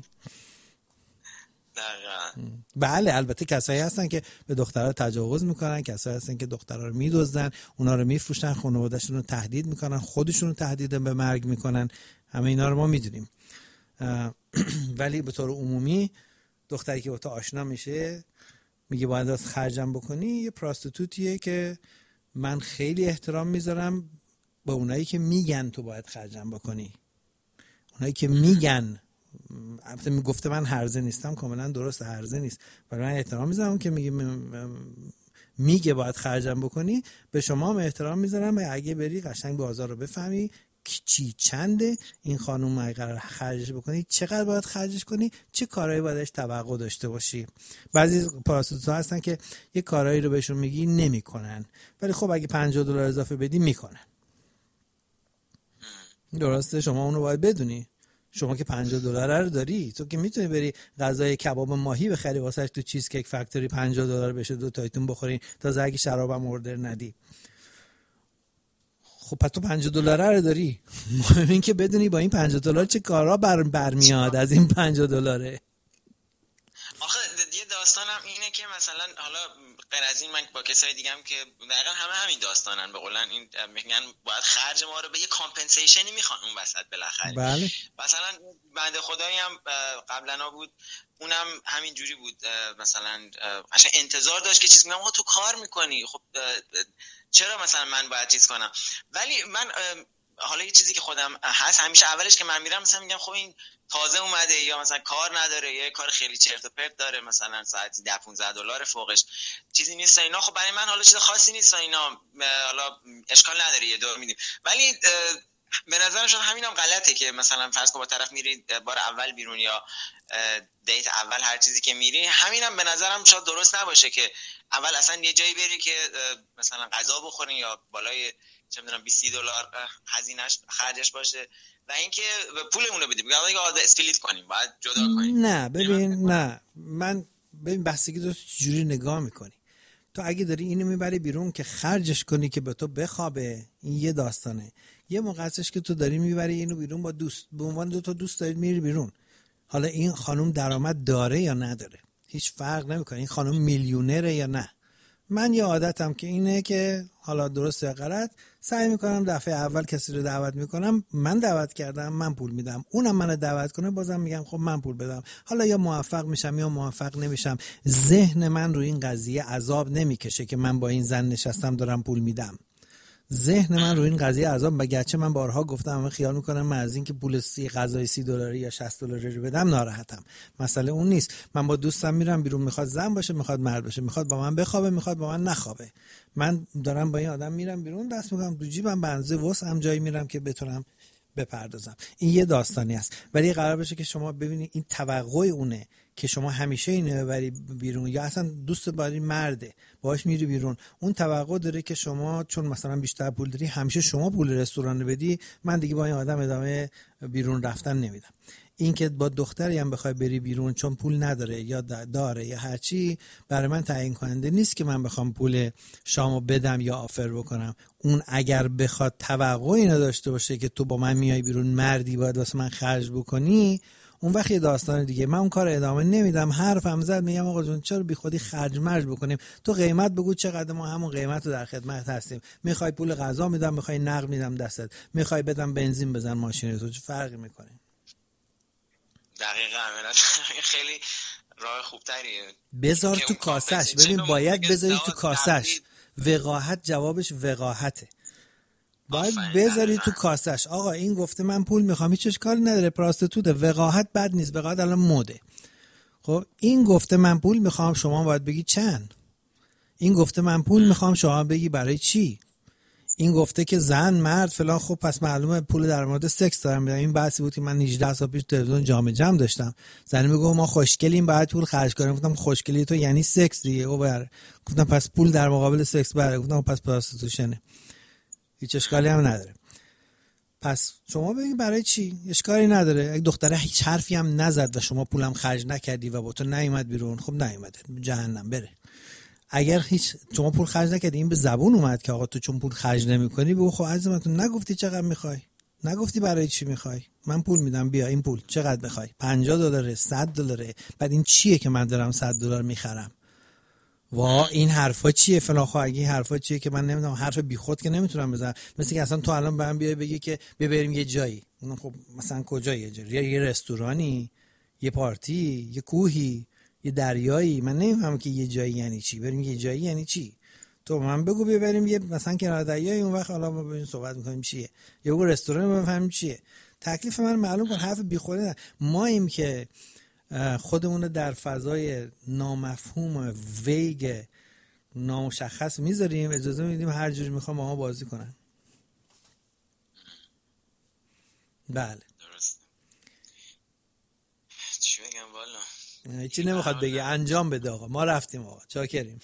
بله البته کسایی هستن که به دخترها تجاوز میکنن، کسایی هستن که دخترها رو میدزدن، اونا رو میفروشن، خانواده‌شون رو تهدید میکنن، خودشون رو تهدید به مرگ میکنن، همه اینا رو ما میدونیم. ولی به طور عمومی دختری که با تو آشنا میشه میگه باید از خرجم بکنی، یه پراستیتوتیه که من خیلی احترام میذارم به اونایی که میگن تو باید خرجم بکنی، اونایی که میگن. البته میگفته من هرزه نیستم، کاملا درست هرزه نیست، ولی من احترام میذارم که میگه باید خرجم بکنی. به شما هم احترام میذارم و اگه بری قشنگ بازار رو بفهمی چی چنده، این خانم اگه قرار خرجش بکنی چقدر باید خرجش کنی، چه کارهایی بایدش توقع داشته باشی. بعضی پاراستوتا هستن که یه کارهایی رو بهشون میگی نمیکنن، ولی خب اگه $50 اضافه بدی میکنن. درسته، شما اونو باید بدونی. شما که $50 رو داری، تو که میتونی بری غذای کباب ماهی بخری واسش تو چیز کیک فکتوری $50 بشه، 2 تایتون بخورین تا زگی شرابم اوردر ندی. خب پس تو $50 رو داری، مهم این که بدونی با این $50 چه کارا برمیاد از این $50. آخه یه داستانم اینه که مثلا حالا غیر از این من با کسای دیگه هم که دقیقا همین داستانن، به قولن این میگن باید خرج ما رو به یه کامپنسیشنی میخوان اون وسط بالاخره. بله. مثلا بنده خدایی هم قبلا بود، اونم همین جوری بود، مثلا عشان انتظار داشت که چیز میگم آقا تو کار میکنی، خب چرا مثلا من باید چیز کنم. ولی من حالا یه چیزی که خودم هست همیشه اولش که من میرم مثلا میگم خب این تازه اومده یا مثلا کار نداره یا کار خیلی چرت و پرت داره، مثلا ساعتی $10-15 فوقش چیزی نیست اینا، خب برای من حالا چیز خاصی نیست اینا، حالا اشکال نداره یه دور میدیم. ولی به نظرم شما همینم غلطه که مثلا فرض کن با طرف میری بار اول بیرون یا دیت اول هر چیزی که میری، همینم به نظرم شاید درست نباشه که اول اصلا یه جایی بری که مثلا غذا بخورین یا بالای چه میدونم $20 هزینه‌اش خرجش باشه و اینکه پولمون رو بدیم، باید اسپلیت کنیم، باید جدا کنیم. نه ببین، نه من ببین بحثی تو جوری نگاه میکنی. تو اگه داری اینو میبری بیرون که خرجش کنی که به تو بخوابه، این یه داستانه. یه موقع هستش که تو داری میبری اینو بیرون با دوست، به عنوان 2 تا دوست دارید میری بیرون. حالا این خانم درآمد داره یا نداره هیچ فرق نمیکنه، این خانم میلیونره یا نه. من یه عادتم که اینه که حالا درست یا غلط سعی میکنم دفعه اول کسی رو دعوت میکنم، من دعوت کردم من پول میدم، اونم منو دعوت کنه بازم میگم خب من پول بدم. حالا یا موفق میشم یا موفق نمیشم، ذهن من رو این قضیه عذاب نمیکشه که من با این زن نشستم دارم پول میدم. ذهن من رو این قضیه عذاب، بگرچه من بارها گفتم من خیال میکنم من از این که پول غذای $30 یا $60 رو بدم ناراحتم، مسئله اون نیست. من با دوستم میرم بیرون، میخواد زن باشه میخواد مرد باشه، میخواد با من بخوابه میخواد با من نخوابه، من دارم با این آدم میرم بیرون، دست میکنم تو جیبم به اندازه وسعم جایی میرم که بتونم بپردازم. این یه داستانی است. ولی قرار باشه که شما ببینید این توقع اونه که شما همیشه اینو ببری بیرون، یا اصلا دوست داری مرده باهاش میری بیرون، اون توقع داره که شما چون مثلا بیشتر پول داری همیشه شما پول رستوران رو بدی، من دیگه با این آدم ادامه بیرون رفتن نمیدم. این که با دختری هم بخوای بری بیرون چون پول نداره یا داره یا هر چی، برای من تعیین کننده نیست که من بخوام پول شامو بدم یا آفر بکنم. اون اگر بخواد توقعی نداشته باشه که تو با من میای بیرون مردی باید واسه من خرج بکنی، اون وقت یه داستان دیگه. من اون کار ادامه نمیدم. حرفم زد میگم آقا جون چرا بی خودی خرج مرج بکنیم، تو قیمت بگو چقدر، ما همون قیمت رو در خدمت هستیم. میخوای پول غذا میدم، میخوای نقد میدم دستت، میخوای بدم بنزین بزن ماشین تو، چه فرقی میکنه؟ دقیقاً خیلی راه خوبتریه. بذار تو کاسش. ببین باید بذاری تو کاسش. وقاحت جوابش وقاحته. باید بذاری تو کاسش. آقا این گفته من پول میخوام، هیچ اشکالی نداره، پراستیتوته، وقاحت بد نیست، وقاحت الان مده. خب این گفته من پول میخوام، شما باید بگی چند. این گفته من پول میخوام، شما بگی برای چی. این گفته که زن مرد فلان، خب پس معلومه پول در مورد سکس دارم میدم. این بحثی بود که من 18 سال پیش تلویزیون جام جم داشتم، زنی میگه ما خوشگلیم باید پول خرج کنیم. گفتم خوشگلی تو یعنی سکس دیگه. گفتم پس پول در مقابل سکس بره. گفتم پس پراستیتوشنه، هیچ اشکالی هم نداره. پس شما بگید برای چی، اشکالی نداره. اگه دختره هیچ حرفی هم نزد و شما پولم خرج نکردی و با تو نیومد بیرون، خب نیومده جهنم بره. اگر هیچ شما پول خرج نکردی، این به زبون اومد که آقا تو چون پول خرج نمی‌کنی، بگو خب عزیزم تو نگفتی چقدر می‌خوای، نگفتی برای چی می‌خوای، من پول میدم بیا این پول چقدر می‌خوای، $50 $100، بعد این چیه که من دارم $100 می‌خرم، وا این حرفا چیه فلان. خب اگه این حرفا چیه که من نمیدونم، حرف بیخود که نمیتونم بزنم. مثل که اصلا تو الان به من بیای بگی که بریم یه جایی، خب مثلا کجا یه جایی، یه رستورانی، یه پارتی، یه کوهی، یه دریایی، من نمیفهمم که یه جایی یعنی چی، بریم یه جایی یعنی چی. تو من بگو بیا بریم یه مثلا کنار دریایی، اون وقت حالا ما بریم صحبت می‌کنیم چیه، یا بگو رستوران بفهمیم چیه. تکلیف من معلوم کن، حرف بیخوده. ما ایم که خودمون در فضای نامفهوم ویگ نامشخص میذاریم، اجازه میدیم هر جوری میخوام ما بازی کنن. بله درست. چی بگم والا، هیچی نمیخواد بگی، انجام بده آقا. ما رفتیم آقا، چاکریم.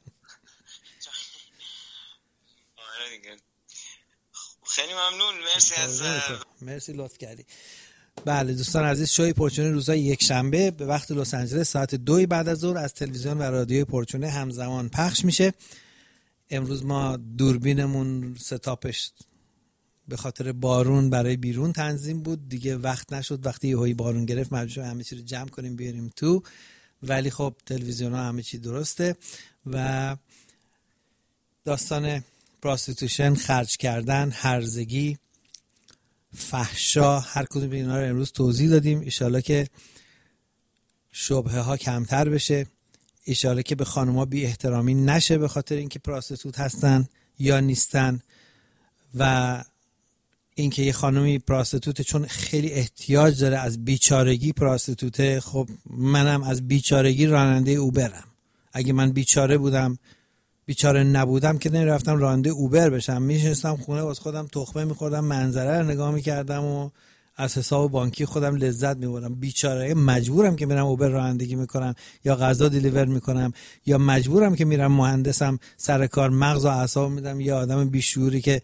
آره دیگه. خیلی ممنون، مرسی از مرسی لطف کردی. بله دوستان عزیز، شوی پرچونه روزهای یک شنبه به وقت لس آنجلس ساعت 2 بعد از ظهر از تلویزیون و رادیوی پرچونه همزمان پخش میشه. امروز ما دوربینمون ستاپش به خاطر بارون برای بیرون تنظیم بود، دیگه وقت نشد، وقتی یهویی بارون گرفت مجبور شدیم همه چی رو جمع کنیم بیاریم تو، ولی خب تلویزیون ها همه چی درسته. و داستان پراستیتوشن، خرج کردن، هرزگی، فحشا، هر کدوم اینا رو امروز توضیح دادیم. ایشالا که شبهه ها کمتر بشه، ایشالا که به خانوما بی احترامی نشه به خاطر اینکه پراستیتوت هستن یا نیستن، و اینکه یه خانومی پراستیتوت چون خیلی احتیاج داره از بیچارگی پراستیتوته. خب منم از بیچارگی راننده اوبرم. اگه من بیچاره بودم، بیچاره نبودم که نمیرفتم راننده اوبر بشم، میشستم خونه واسه خودم تخمه میخوردم، منظره رو نگاه میکردم و از حساب بانکی خودم لذت میبردم. بیچاره مجبورم که میرم اوبر رانندگی میکنم یا غذا دیلیور میکنم، یا مجبورم که میرم مهندسم سر کار مغز و اعصاب میدم، یا آدم بیشعوری که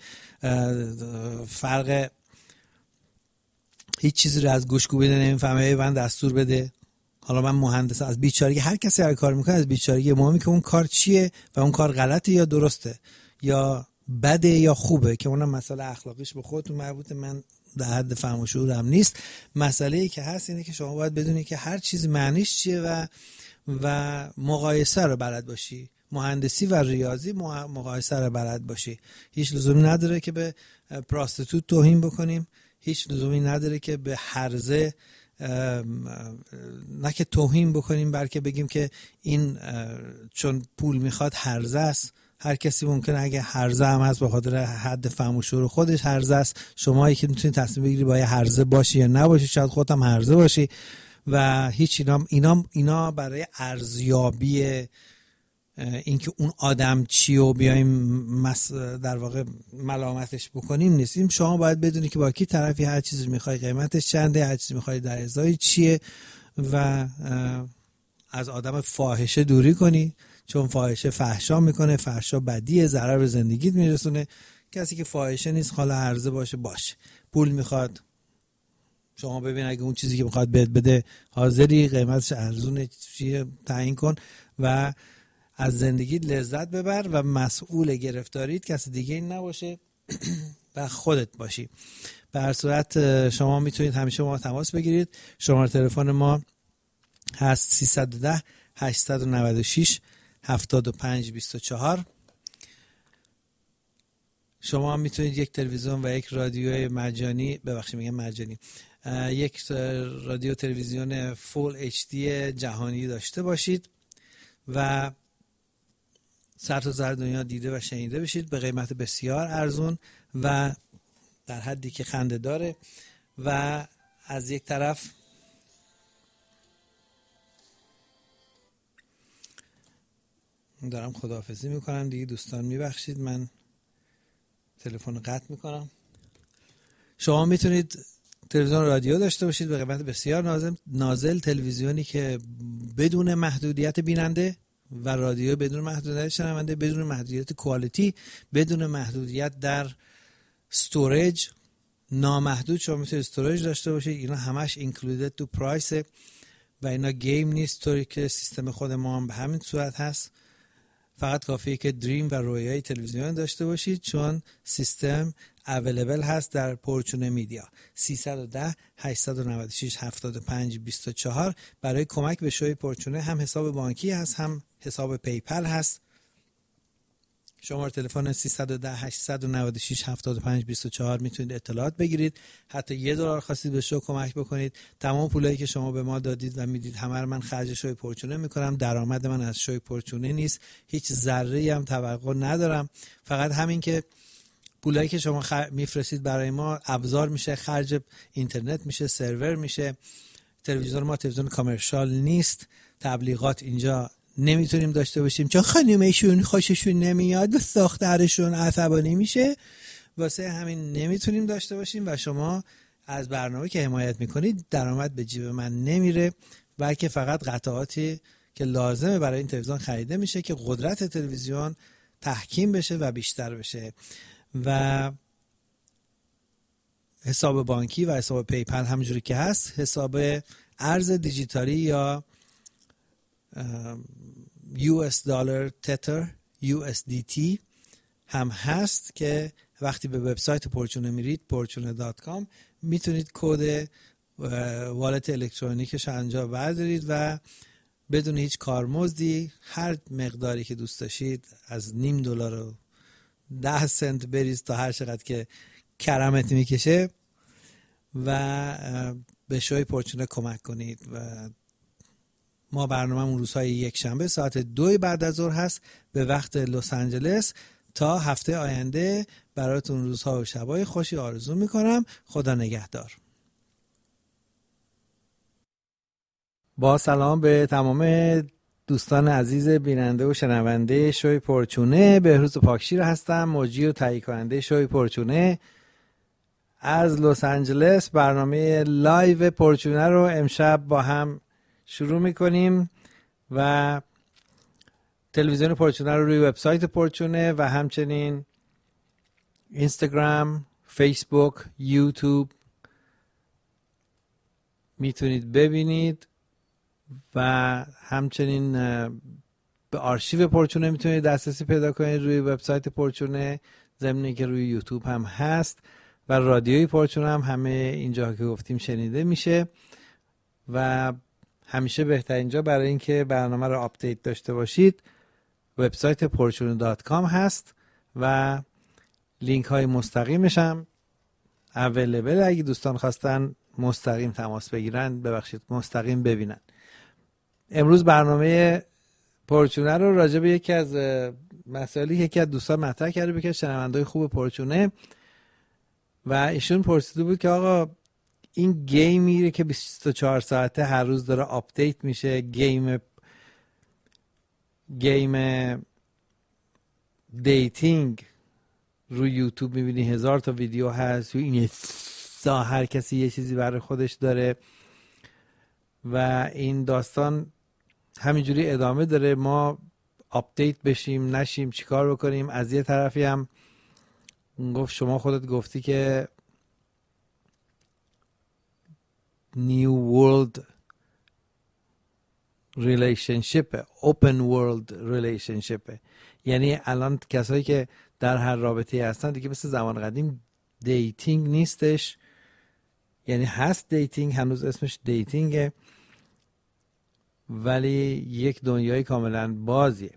فرق هیچ چیزی رو از گوش کوبیده نمیفهمه من دستور بده. حالا من مهندسم، از بیچارگی هر کسی هر کار میکنه از بیچارگی مهمی که اون کار چیه و اون کار غلطه یا درسته یا بده یا خوبه، که اونم مسئله اخلاقیش به خودتون مربوطه، من در حد فهم و شعورم نیست. مسئله‌ای که هست اینه که شما باید بدونی که هر چیز معنیش چیه و مقایسه رو بلد باشی. مهندسی و ریاضی مقایسه رو بلد باشی. هیچ لزومی نداره که به پراستیتوت توهین بکنیم، هیچ لزومی نداره که به هرزه نه که توهین بکنیم، بلکه بگیم که این چون پول میخواد هرزه است. هر کسی ممکنه اگه هرزه هم هست به خاطر حد فهم و شعور خودش هرزه است. شما که میتونید تصمیم بگیری باید هرزه باشی یا نباشی، شاید خودت هم هرزه باشی و هیچ. اینا برای ارزیابی اینکه اون آدم چی و بیایم در واقع ملامتش بکنیم نیستیم. شما باید بدونی که با کی طرفی، هر چیزی میخوای قیمتش چنده، هر چیزی میخوای در ازای چیه و از آدم فاحشه دوری کنی، چون فاحشه فحشا میکنه، فحشا بدیه، ضرر به زندگیت میرسونه. کسی که فاحشه نیست حالا هرزه باشه، پول میخواد، شما ببین اگه اون چیزی که میخواد بهت بده حاضری قیمتش ارزونه چیه تعیین کن و از زندگیت لذت ببر و مسئول گرفتاریت کسی دیگه این نباشه و خودت باشی. به هر صورت شما میتونید همیشه با ما تماس بگیرید. شماره تلفن ما هست 310 896 7524. شما میتونید یک تلویزیون و یک رادیوی مجانی، یک رادیو تلویزیون فول اچ دی جهانی داشته باشید و سرتاسر دنیا دیده و شنیده بشید به قیمت بسیار ارزون و در حدی که خنده داره. و از یک طرف دارم خداحافظی میکنم دیگه، دوستان میبخشید من تلفن قطع میکنم. شما میتونید تلویزیون رادیو داشته باشید به قیمت بسیار نازل، تلویزیونی که بدون محدودیت بیننده و رادیو بدون محدودیت شنونده، بدون محدودیت کوالیتی، بدون محدودیت در استوریج، نامحدود شما میتونید استوریج داشته باشید. اینا همش اینکلودد تو پرایس و اینا گیم نیست، طوری که سیستم خود ما هم به همین صورت هست. فقط کافیه که دریم و رویای تلویزیون داشته باشید چون سیستم اویلیبل هست در پورچونه میدیا. 310 896 7524 برای کمک به شوی پورچونه هم حساب بانکی هست هم حساب پیپل هست. شماره تلفن 310 896 7524 میتونید اطلاعات بگیرید. حتی $1 خواستید به شو کمک بکنید، تمام پولایی که شما به ما دادید و میدید همه رو من خرج شوی پورچونه میکنم. درآمد من از شوی پورچونه نیست، هیچ ذره‌ای هم توقع ندارم. فقط همین که پولایی که شما میفرستید برای ما ابزار میشه، خرج اینترنت میشه، سرور میشه. تلویزیون ما تلویزیون کامرشال نیست، تبلیغات اینجا نمیتونیم داشته باشیم چون خانومشون خوششون نمیاد و دخترشون عصبانی میشه، واسه همین نمیتونیم داشته باشیم و شما از برنامه که حمایت میکنید درآمد به جیب من نمیره، بلکه فقط قطعاتی که لازمه برای این تلویزیون خریده میشه که قدرت تلویزیون تحکیم بشه و بیشتر بشه. و حساب بانکی و حساب پیپل همونجوری که هست، حساب ارز دیجیتالی یا US دلار تتر USDT هم هست که وقتی به وبسایت پورچونه میرید porchune.com میتونید کد والت الکترونیکش انجا بردارید و بدون هیچ کارمزدی هر مقداری که دوست داشتید از $0.5 و 10 سنت بریز تا هر چقدر که کرمت میکشه و به شوی پورچونه کمک کنید. و ما برنامه‌مون روزهای یک شنبه ساعت 2 بعد از ظهر هست به وقت لس آنجلس. تا هفته آینده براتون روزها و شبای خوشی آرزو میکنم. خدا نگهدار. با سلام به تمام دوستان عزیز بیننده و شنونده شوی پورچونه، بهروز پاکشیر هستم، مجری و تهیه کننده شوی پورچونه از لس آنجلس. برنامه لایو پورچونه رو امشب با هم شروع میکنیم و تلویزیون پورچونه رو روی وبسایت پورچونه و همچنین اینستاگرام، فیسبوک، یوتیوب میتونید ببینید و همچنین به آرشیو پورچونه میتونید دسترسی پیدا کنید روی وبسایت پورچونه، ضمن که روی یوتیوب هم هست و رادیوی پورچونه هم همه اینجا که گفتیم شنیده میشه. و همیشه بهترین جا برای اینکه برنامه رو آپدیت داشته باشید وبسایت porchune.com هست و لینک های مستقیمش هم اویلیبل. اگه دوستان خواستن مستقیم تماس بگیرن، مستقیم ببینن. امروز برنامه پورچونه رو راجع به یکی از مسائلی که یکی از دوستان مطرح کرده بود که شنونده‌های خوب پورچونه و ایشون پرسیده بود که آقا این گیمیه که 24 ساعته هر روز داره آپدیت میشه، گیم دیتینگ روی یوتیوب میبینی 1000 تا ویدیو هست، این هر کسی یه چیزی برای خودش داره و این داستان همینجوری ادامه داره، ما آپدیت بشیم نشیم چیکار بکنیم. از یه طرفی هم گفت شما خودت گفتی که New World Relationship Open World Relationship، یعنی الان کسایی که در هر رابطه هستن دیگه مثل زمان قدیم دیتینگ نیستش، یعنی هست دیتینگ، هنوز اسمش دیتینگه ولی یک دنیای کاملا بازیه.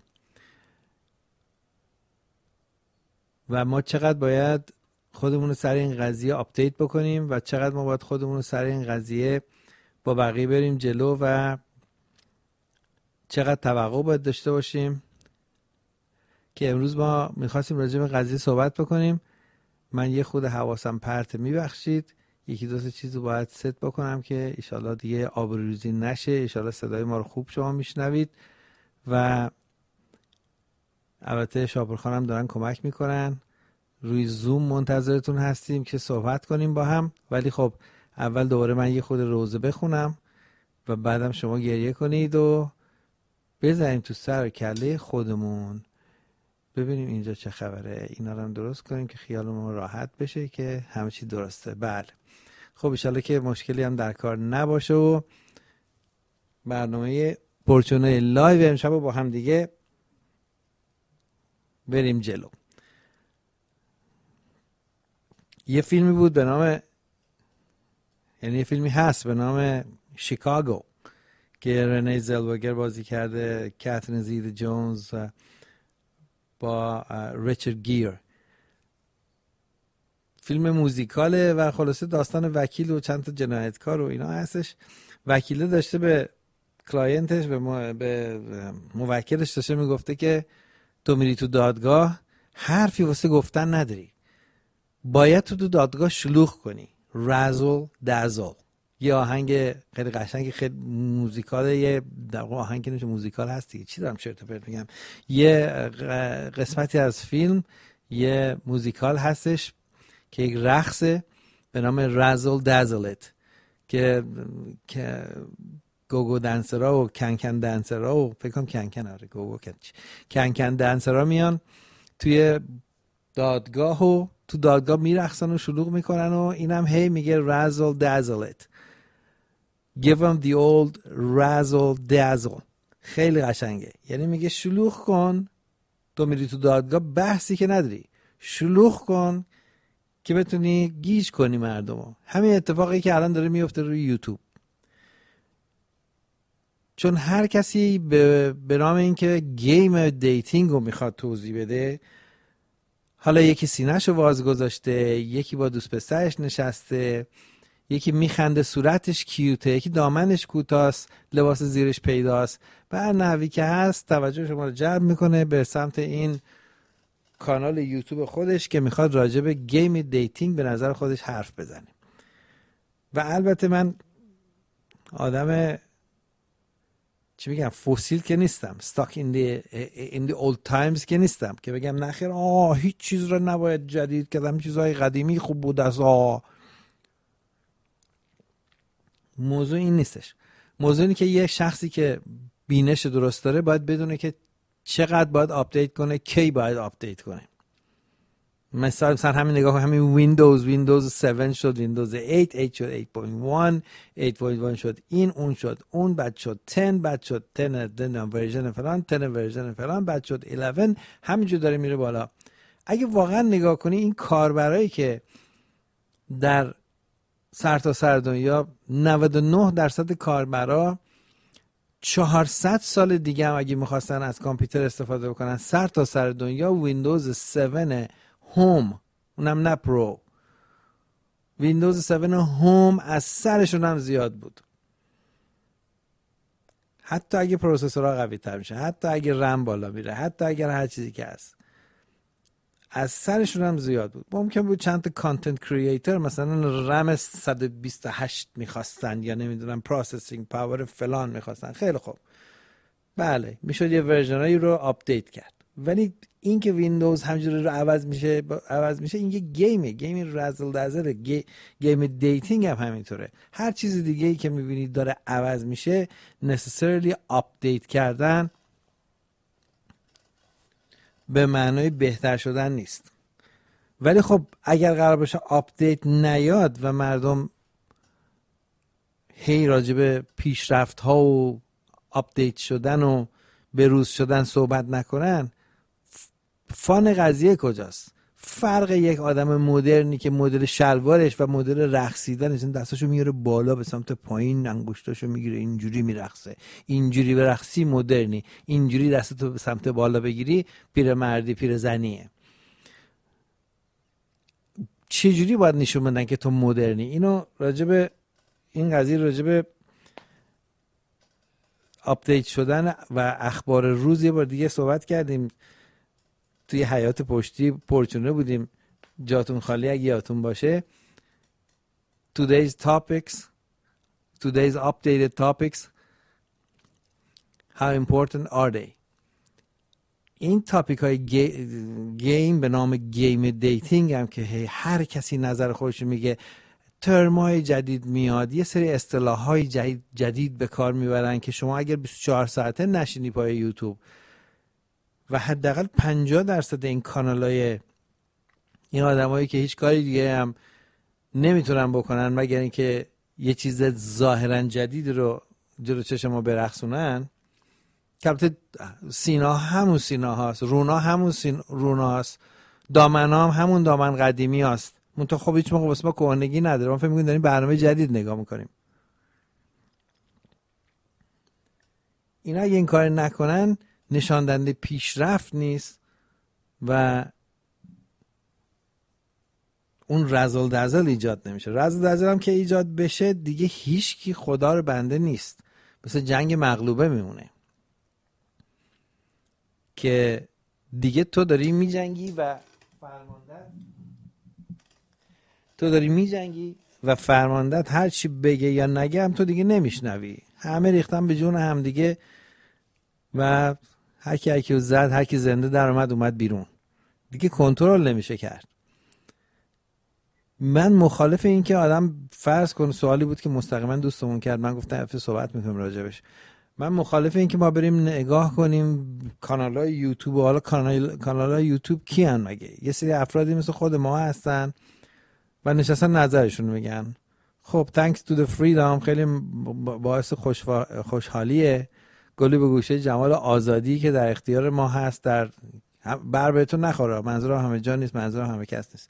و ما چقدر باید خودمون رو سر این قضیه آپدیت بکنیم و چقدر ما باید خودمون رو سر این قضیه با بقیه بریم جلو و چقدر توقع باید داشته باشیم که امروز ما میخواستیم راجع به قضیه صحبت بکنیم. من یه خود حواسم پرته، میبخشید، یکی دو تا چیزو باید ست بکنم که ایشالله دیگه آبروریزی نشه، ایشالله صدای ما رو خوب شما میشنوید و البته شاپور هم دارن کمک میکنن، روی زوم منتظرتون هستیم که صحبت کنیم با هم. ولی خب اول دوباره من یه خود روزه بخونم و بعدم شما گریه کنید و بزنیم تو سر کله خودمون ببینیم اینجا چه خبره، اینا رو هم درست کنیم که خیالمون راحت بشه که همه چی درسته. بله خب انشالله که مشکلی هم در کار نباشه و برنامه پرچونه لایو امشب با هم دیگه بریم جلو. یه فیلمی بود به نام، یعنی یه فیلمی هست به نام شیکاگو که رنی زلوگر بازی کرده، کاترین زیتا جونز با ریچارد گیر. فیلم موزیکاله و خلاصه داستان وکیل و چند تا جنایتکار و اینا هستش. وکیله داشته به کلاینتش، به موکلش داشته میگفته که تو میری تو دادگاه حرفی واسه گفتن نداری، باید تو دادگاه شلوغ کنی، رزل دزل. یه آهنگ خیلی قشنگ، خیلی موزیکاله، یه آهنگ نمیشه موزیکال هستی، چی دارم چرت و پرت میگم، یه قسمتی از فیلم یه موزیکال هستش که یک رقصه به نام رزل دزلت که گوگو دنسرها و کنکن دنسرها و فکر کنم کنکن، آره گوگو کنکن دنسرها میان توی دادگاه و تو دادگاه میرقصن و شلوغ میکنن و اینم هی میگه رزل دزلت، give them the old razzle dazzle. خیلی قشنگه، یعنی میگه شلوغ کن، تو میری تو دادگاه بحثی که نداری، شلوغ کن که بتونی گیج کنی مردمو. همین اتفاقی که الان داره میفته روی یوتیوب، چون هر کسی به نام اینکه گیم دیتینگ رو میخواد توضیح بده، حالا یکی سینه‌شو واز گذاشته، یکی با دوست پسرش نشسته، یکی میخنده صورتش کیوته، یکی دامنش کوتاست لباس زیرش پیداست، به هر نحوی که هست توجه شما رو جلب میکنه به سمت این کانال یوتیوب خودش که میخواد راجع به گیم دیتینگ به نظر خودش حرف بزنه. و البته من آدم چی میگم فسیل که نیستم، stuck in the old times که نیستم که بگم نخیر هیچ چیز رو نباید جدید کردم، چیزهای قدیمی خوب بود از موضوع این نیستش. موضوع اینه که یه شخصی که بینش درست داره باید بدونه که چقدر باید آپدیت کنه، کی باید آپدیت کنه. مثلا همین نگاه همین ویندوز 7 شد، ویندوز 8 شد، 8.1 شد، این اون شد، اون بعد شد 10، بعد شد 10 ورژن فلان، 10 ورژن فلان، بعد شد 11، همینجور داره میره بالا. اگه واقعا نگاه کنی این کاربرایی که در سرتاسر دنیا 99% کاربرا 400 سال دیگه هم اگه میخواستن از کامپیوتر استفاده بکنن سرتاسر دنیا ویندوز 7 هوم، اونم نه پرو، ویندوز 7 هوم از سرشون هم زیاد بود. حتی اگه پروسسورها قوی تر میشه، حتی اگه رم بالا میره، حتی اگر هر چیزی که هست از سرشون هم زیاد بود. ممکن بود چند تا کانتنت کریئتور مثلا رم 128 میخواستن یا نمیدونم پروسسینگ پاور فلان میخواستن، خیلی خوب، بله میشد یه ورژنایی رو آپدیت کرد. ولی این که ویندوز همجوری رو عوض میشه این یه گیم رزل دزل، گیم دیتینگ هم همینطوره. هر چیز دیگه ای که میبینید داره عوض میشه necessarily آپدیت کردن به معنای بهتر شدن نیست. ولی خب اگر قرار باشه آپدیت نیاد و مردم هی راجب پیشرفت ها و آپدیت شدن و بروز شدن صحبت نکنن، فان قضیه کجاست؟ فرق یک آدم مدرنی که مدل شلوارش و مدل رقصیدنش دستاشو میاره بالا به سمت پایین، انگشتاشو میگیره اینجوری میرقصه، اینجوری برقصی مدرنی، اینجوری دستتو به سمت بالا بگیری پیرمردی پیرزنیه. چجوری باید نشون بدن که تو مدرنی؟ اینو راجب این قضیه راجب آپدیت شدن و اخبار روز یه بار دیگه صحبت کردیم. توی حیات پشتی پرچونه بودیم، جاتون خالی اگه یادتون باشه. Today's updated topics, how important are they؟ این تاپیک های گیم به نام گیم دیتینگ هم که هر کسی نظر خودش میگه، ترمای جدید میاد، یه سری اصطلاح های جدید به کار میبرن که شما اگر 24 ساعته نشینی پای یوتیوب و حداقل 50% این کانالای این آدمایی که هیچ کاری دیگه هم نمیتونن بکنن مگر اینکه یه چیز ظاهرا جدید رو جلو چشم ما برقصونن، که البته سینا همون سینا هاست، رونا همون رونا هاست، دامن هم همون دامن قدیمی هاست، منتها خب هیچ موقع واسه ما کهنگی نداره. ما فکر می‌کنیم داریم برنامه جدید نگاه میکنیم. اینا اگه این کار نکنن نشان دهنده پیشرفت نیست و اون رزل دزل ایجاد نمیشه. رزل دزل هم که ایجاد بشه دیگه هیچ کی خدا رو بنده نیست، مثل جنگ مغلوبه میمونه که دیگه تو داری میجنگی و فرماندت هر چی بگه یا نگه هم تو دیگه نمیشنوی. همه ریختن به جون هم دیگه و هر کی زد، هر کی زنده در اومد بیرون، دیگه کنترل نمیشه کرد. من مخالف این که آدم فرض کنه، سوالی بود که مستقیما دوستمون کرد، من گفتم افت صحبت میکنم راجبش. من مخالف این که ما بریم نگاه کنیم کانال‌های یوتیوب، حالا کانال‌های یوتیوب کیان مگه؟ یه سری افرادی مثل خود ما هستن و نشستن نظرشون میگن. خب thanks to the freedom، خیلی باعث خوشحالیه، گلی به گوشه جمال آزادی که در اختیار ما هست. در بر بهتون نخوره، منظورم همه جا نیست، منظورم همه کس نیست.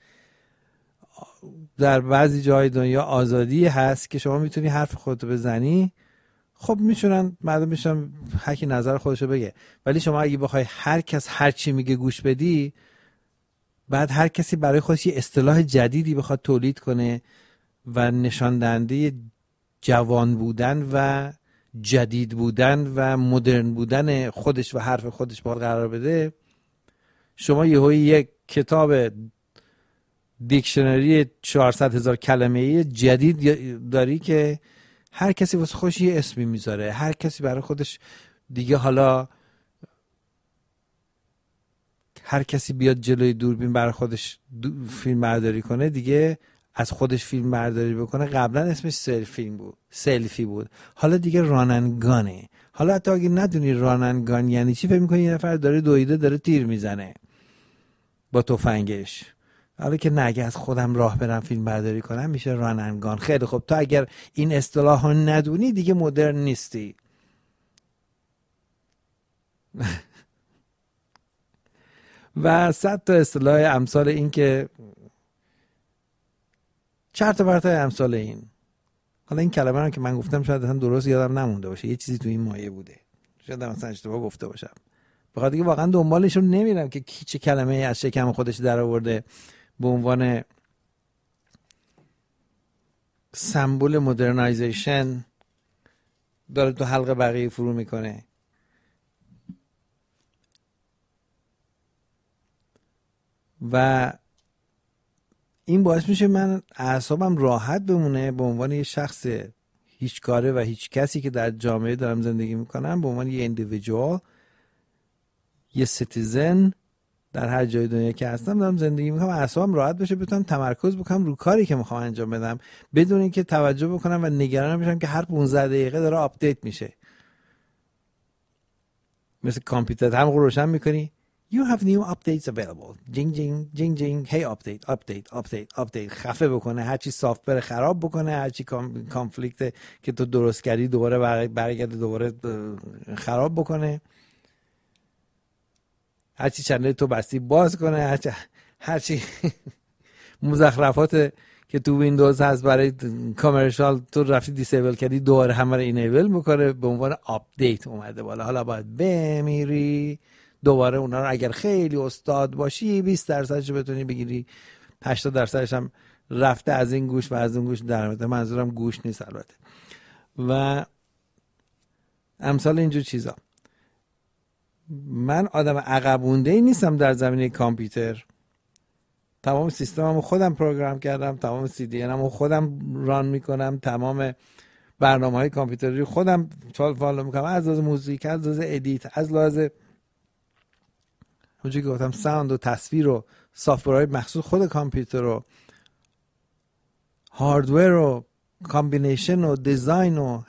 در بعضی جای دنیا آزادی هست که شما میتونی حرف خودتو بزنی، خب میشونن مردم میشن هر کی نظر خودشو بگه. ولی شما اگه بخوای هر کس هر چی میگه گوش بدی، بعد هر کسی برای خودش یه اصطلاح جدیدی بخواد تولید کنه و نشان دهنده جوان بودن و جدید بودن و مدرن بودن خودش و حرف خودش باید قرار بده، شما یک کتاب دیکشنری 400,000 کلمه‌ای جدید داری که هر کسی واسه خودش یه اسمی میذاره، هر کسی برای خودش دیگه. حالا هر کسی بیاد جلوی دوربین برای خودش فیلم برداری کنه، دیگه از خودش فیلم برداری بکنه. قبلا اسمش سلفی بود، حالا دیگه راننگانه. حالا حتی اگه ندونی راننگان یعنی چی، فکر می‌کنی یه نفر داره دویده داره تیر میزنه با تفنگش. حالا که نگه از خودم راه برم فیلم برداری کنم میشه راننگان. خیلی خب، تو اگر این اصطلاح ها ندونی دیگه مدرن نیستی. و 100 تا اصطلاح امثال این که چرت و پرت امثال این. حالا این کلمه رو که من گفتم شاید اصلا درست یادم نمونده باشه، یه چیزی تو این مایه بوده، شاید مثلا اشتباه گفته باشم. بخاطر دیگه واقعا دنبالشون نمیرم که کی چه کلمه از شکم خودش در آورده به عنوان سمبل مدرنایزیشن داره تو حلق بقیه فرو میکنه. و این باعث میشه من اعصابم راحت بمونه به عنوان یه شخص هیچ کاره و هیچ کسی که در جامعه دارم زندگی میکنم، به عنوان یه اندیویدوال یه سیتیزن در هر جای دنیا که هستم دارم زندگی میکنم، اعصابم راحت بشه، بتونم تمرکز بکنم رو کاری که میخوام انجام بدم بدون اینکه توجه بکنم و نگران بشم که هر 15 دقیقه داره آپدیت میشه. مثل کامپیوتر هم روشن میکنی you have new updates available جینگ جینگ جینگ جینگ hey update خفه بکنه، هر چی سافتور خراب بکنه، هر چی کانفلیکت که تو درست کردی دوباره برگرده دوباره خراب بکنه، هر چی چنل تو بستی باز کنه، هر چی مزخرفات که تو ویندوز هست برای کامرشال تو رفتی دیسیبل کردی دوباره همه رو اینیبل میکنه، به عنوان آپدیت اومده بالا. حالا باید بمیری دوباره اونا رو، اگر خیلی استاد باشی 20% بتونی بگیری، 80% هم رفته از این گوش و از اون گوش در میاد. منظورم گوش نیست البته و امثال اینجور چیزا. من آدم عقبونده‌ای نیستم در زمینه کامپیوتر، تمام سیستممو خودم پروگرام کردم، تمام CDNمو خودم ران میکنم، تمام برنامه‌های کامپیوتری خودم فالو میکنم، از لحاظ موزیک، از لحاظ ادیت، از لحاظ همونجوری که گفتم ساوند و تصویر و سافتورهای مخصوص خود کامپیوتر و هاردور و کامبینیشن و دیزاین و